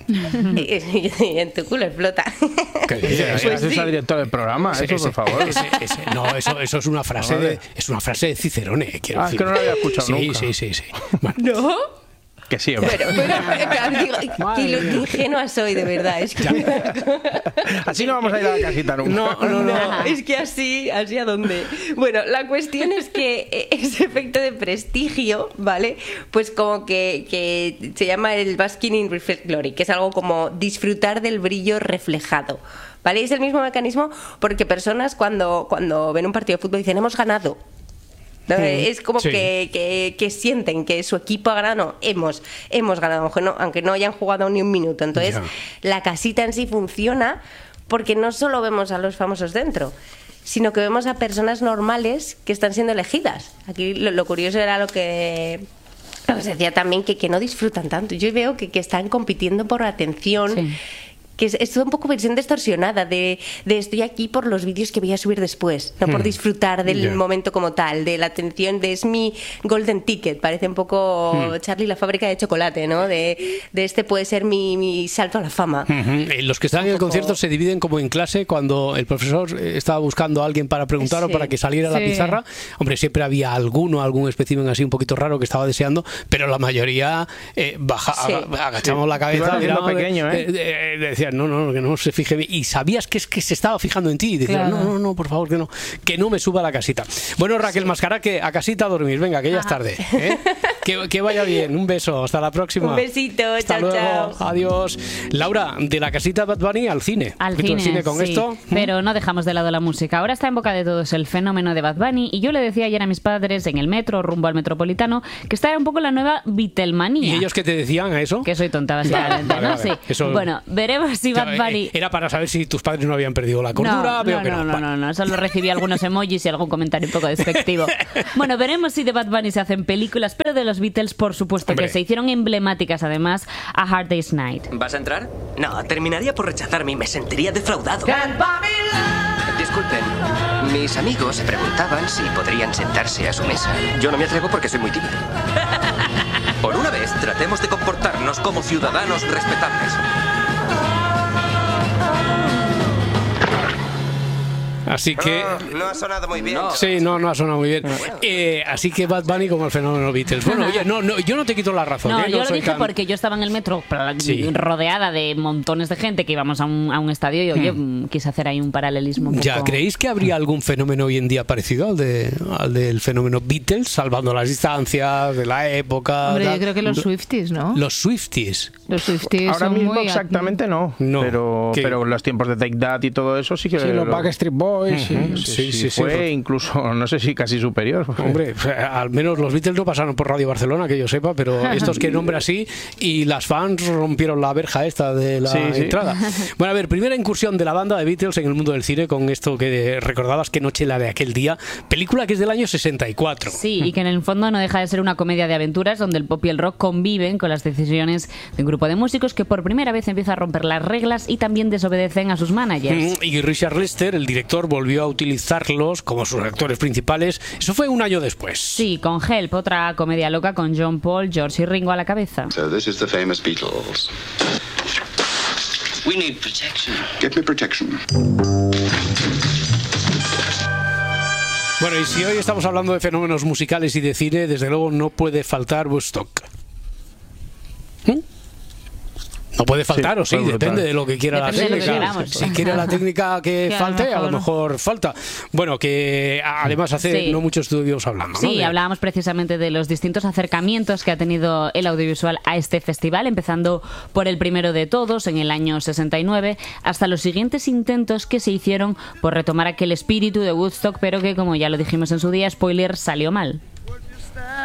[SPEAKER 7] y en tu culo explota.
[SPEAKER 16] ¿Qué dices? Pues sí. Director del programa, ese, eso ese, por favor.
[SPEAKER 1] Ese, ese, no, eso, eso es una frase de, es una frase de Cicerone, quiero
[SPEAKER 16] ah,
[SPEAKER 1] decir.
[SPEAKER 16] Es que no lo había escuchado
[SPEAKER 1] sí,
[SPEAKER 16] nunca.
[SPEAKER 1] Sí, sí, sí.
[SPEAKER 7] Bueno. ¿No?
[SPEAKER 16] Que sí, hombre.
[SPEAKER 7] Pero, pero, pero digo, qué, qué ingenua soy, de verdad. Es que...
[SPEAKER 16] Así no vamos a ir a la casita nunca.
[SPEAKER 7] No, no, no. Es que así, así a dónde. Bueno, la cuestión es que ese efecto de prestigio, ¿vale? Pues como que, que se llama el basking in reflect glory, que es algo como disfrutar del brillo reflejado. ¿Vale? Es el mismo mecanismo porque personas cuando, cuando ven un partido de fútbol dicen hemos ganado. ¿No? Sí, es como sí. que, que, que sienten que su equipo ha ganado. No, hemos, hemos ganado, aunque no, aunque no hayan jugado ni un minuto. Entonces, yeah. la casita en sí funciona porque no solo vemos a los famosos dentro, sino que vemos a personas normales que están siendo elegidas. Aquí lo, lo curioso era lo que... Lo que se decía también, que, que no disfrutan tanto. Yo veo que, que están compitiendo por la atención. Sí. que es, es un poco versión distorsionada de, de estoy aquí por los vídeos que voy a subir después, no por
[SPEAKER 1] Hmm.
[SPEAKER 7] disfrutar del
[SPEAKER 1] Yeah.
[SPEAKER 7] momento como tal, de la atención, de es mi golden ticket, parece un poco
[SPEAKER 1] Hmm.
[SPEAKER 7] Charlie la fábrica de chocolate, ¿no? De, de este puede ser mi, mi salto a la fama.
[SPEAKER 1] Ujú. Eh, Los que están en el concierto se dividen como en clase cuando el profesor eh, estaba buscando a alguien para preguntar o
[SPEAKER 7] Sí.
[SPEAKER 1] para que saliera a la
[SPEAKER 7] Sí.
[SPEAKER 1] pizarra. Hombre, siempre había alguno, algún espécimen así un poquito raro que estaba deseando, pero la mayoría eh, baja,
[SPEAKER 7] Sí.
[SPEAKER 1] aga- agachamos
[SPEAKER 16] Sí.
[SPEAKER 1] la cabeza.
[SPEAKER 16] Iban haciendo
[SPEAKER 1] miramos,
[SPEAKER 16] pequeño, ¿eh?
[SPEAKER 1] eh, eh, decían, no, no, que no se fije bien. Y sabías que es que se estaba fijando en ti. Y decían,
[SPEAKER 4] Claro.
[SPEAKER 1] no, no, no, por favor, que no, que no me suba a la casita. Bueno, Raquel Mascara, que a casita a dormir. Venga, que ya es tarde. ¿eh? que, que vaya bien. Un beso. Hasta la próxima.
[SPEAKER 7] Un besito,
[SPEAKER 1] Hasta
[SPEAKER 7] chao,
[SPEAKER 1] luego.
[SPEAKER 7] chao.
[SPEAKER 1] Adiós. Laura, de la casita Bad Bunny al cine.
[SPEAKER 18] Al
[SPEAKER 1] ¿Y tú
[SPEAKER 18] cine,
[SPEAKER 1] con
[SPEAKER 18] sí.
[SPEAKER 1] esto?
[SPEAKER 18] Pero no dejamos de lado la música. Ahora está en boca de todos el fenómeno de Bad Bunny y yo le decía ayer a mis padres en el metro rumbo al Metropolitano que esta era un poco la nueva Beatlemanía.
[SPEAKER 1] ¿Y ellos qué te decían a eso?
[SPEAKER 18] Que soy tonta básicamente,
[SPEAKER 1] Vale,
[SPEAKER 18] ¿no?
[SPEAKER 1] vale.
[SPEAKER 18] Sí.
[SPEAKER 1] Eso-
[SPEAKER 18] Bueno, veremos si Bad
[SPEAKER 1] Ya, eh,
[SPEAKER 18] Bunny...
[SPEAKER 1] Era para saber si tus padres no habían perdido la cordura.
[SPEAKER 18] No,
[SPEAKER 1] Veo
[SPEAKER 18] no,
[SPEAKER 1] que
[SPEAKER 18] no, no,
[SPEAKER 1] Vale.
[SPEAKER 18] no, no, solo recibí algunos emojis y algún comentario un poco despectivo. Bueno, veremos si de Bad Bunny se hacen películas, pero de los Beatles, por supuesto,
[SPEAKER 19] Hombre.
[SPEAKER 18] que se hicieron emblemáticas además a Hard Day's Night.
[SPEAKER 19] ¿Vas a entrar? No, terminaría por rechazarme y me sentiría defraudado. Disculpen, mis amigos se preguntaban si podrían sentarse a su mesa. Yo no me atrevo porque soy muy tímido. Por una vez, tratemos de comportarnos como ciudadanos respetables.
[SPEAKER 1] Así que...
[SPEAKER 19] No ha sonado muy bien.
[SPEAKER 1] Sí, no, no ha sonado muy bien. Eh, así que Bad Bunny como el fenómeno Beatles. Bueno, oye, no, no, yo no te quito la razón.
[SPEAKER 18] No,
[SPEAKER 1] ¿eh?
[SPEAKER 18] yo lo
[SPEAKER 1] soy
[SPEAKER 18] dije
[SPEAKER 1] tan-
[SPEAKER 18] porque yo estaba en el metro pra-
[SPEAKER 1] Sí.
[SPEAKER 18] rodeada de montones de gente que íbamos a un, a un estadio y oye, mm, quise hacer ahí un paralelismo un
[SPEAKER 1] Ya,
[SPEAKER 18] poco-
[SPEAKER 1] ¿creéis que habría algún fenómeno hoy en día parecido al, de, al del fenómeno Beatles, salvando las distancias de la época?
[SPEAKER 4] Hombre,
[SPEAKER 1] tal?
[SPEAKER 4] yo creo que los Swifties, ¿no?
[SPEAKER 1] Los Swifties.
[SPEAKER 4] Los Swifties
[SPEAKER 16] Ahora
[SPEAKER 4] son
[SPEAKER 16] mismo
[SPEAKER 4] muy...
[SPEAKER 16] exactamente no, pero,
[SPEAKER 1] ¿Qué?
[SPEAKER 16] pero los tiempos de Take That y todo eso sí que...
[SPEAKER 3] Sí, los Backstreet Boys, sí.
[SPEAKER 16] Ujú,
[SPEAKER 1] Sí,
[SPEAKER 16] sí,
[SPEAKER 1] sí, sí,
[SPEAKER 16] fue
[SPEAKER 1] porque-
[SPEAKER 16] incluso, no sé si casi superior.
[SPEAKER 1] Hombre, al menos los Beatles no pasaron por Radio Barcelona, que yo sepa, pero estos que nombra así, y las fans rompieron la verja esta de la
[SPEAKER 16] Sí, sí.
[SPEAKER 1] entrada. Bueno, a ver, primera incursión de la banda de Beatles en el mundo del cine con esto que recordabas, Qué noche la de aquel día, película que es del año sesenta y cuatro.
[SPEAKER 18] Sí, y que en el fondo no deja de ser una comedia de aventuras donde el pop y el rock conviven con las decisiones de un grupo de músicos que por primera vez empieza a romper las reglas y también desobedecen a sus managers.
[SPEAKER 1] Mm, Y Richard Lester, el director, volvió a utilizarlos como sus actores principales. Eso fue un año después.
[SPEAKER 18] Sí, con Help, otra comedia loca con John Paul, George y Ringo a la cabeza.
[SPEAKER 20] So this is the famous Beatles.
[SPEAKER 12] We need protection.
[SPEAKER 20] Get me protection.
[SPEAKER 1] Bueno, y si hoy estamos hablando de fenómenos musicales y de cine, desde luego no puede faltar Woodstock. ¿Mm? No puede faltar,
[SPEAKER 16] Sí,
[SPEAKER 1] o sí,
[SPEAKER 16] fue brutal.
[SPEAKER 1] depende de lo que quiera
[SPEAKER 18] Depende de
[SPEAKER 1] la
[SPEAKER 18] lo que
[SPEAKER 1] técnica.
[SPEAKER 18] queramos.
[SPEAKER 1] Si quiere la técnica que
[SPEAKER 18] Que a lo
[SPEAKER 1] falte, a lo
[SPEAKER 18] mejor-
[SPEAKER 1] mejor falta. Bueno, que además hace
[SPEAKER 18] Sí.
[SPEAKER 1] no mucho estuvimos hablando, ¿no?
[SPEAKER 18] Sí,
[SPEAKER 1] De-
[SPEAKER 18] hablábamos precisamente de los distintos acercamientos que ha tenido el audiovisual a este festival, empezando por el primero de todos en el año sesenta y nueve, hasta los siguientes intentos que se hicieron por retomar aquel espíritu de Woodstock, pero que, como ya lo dijimos en su día, spoiler, salió mal.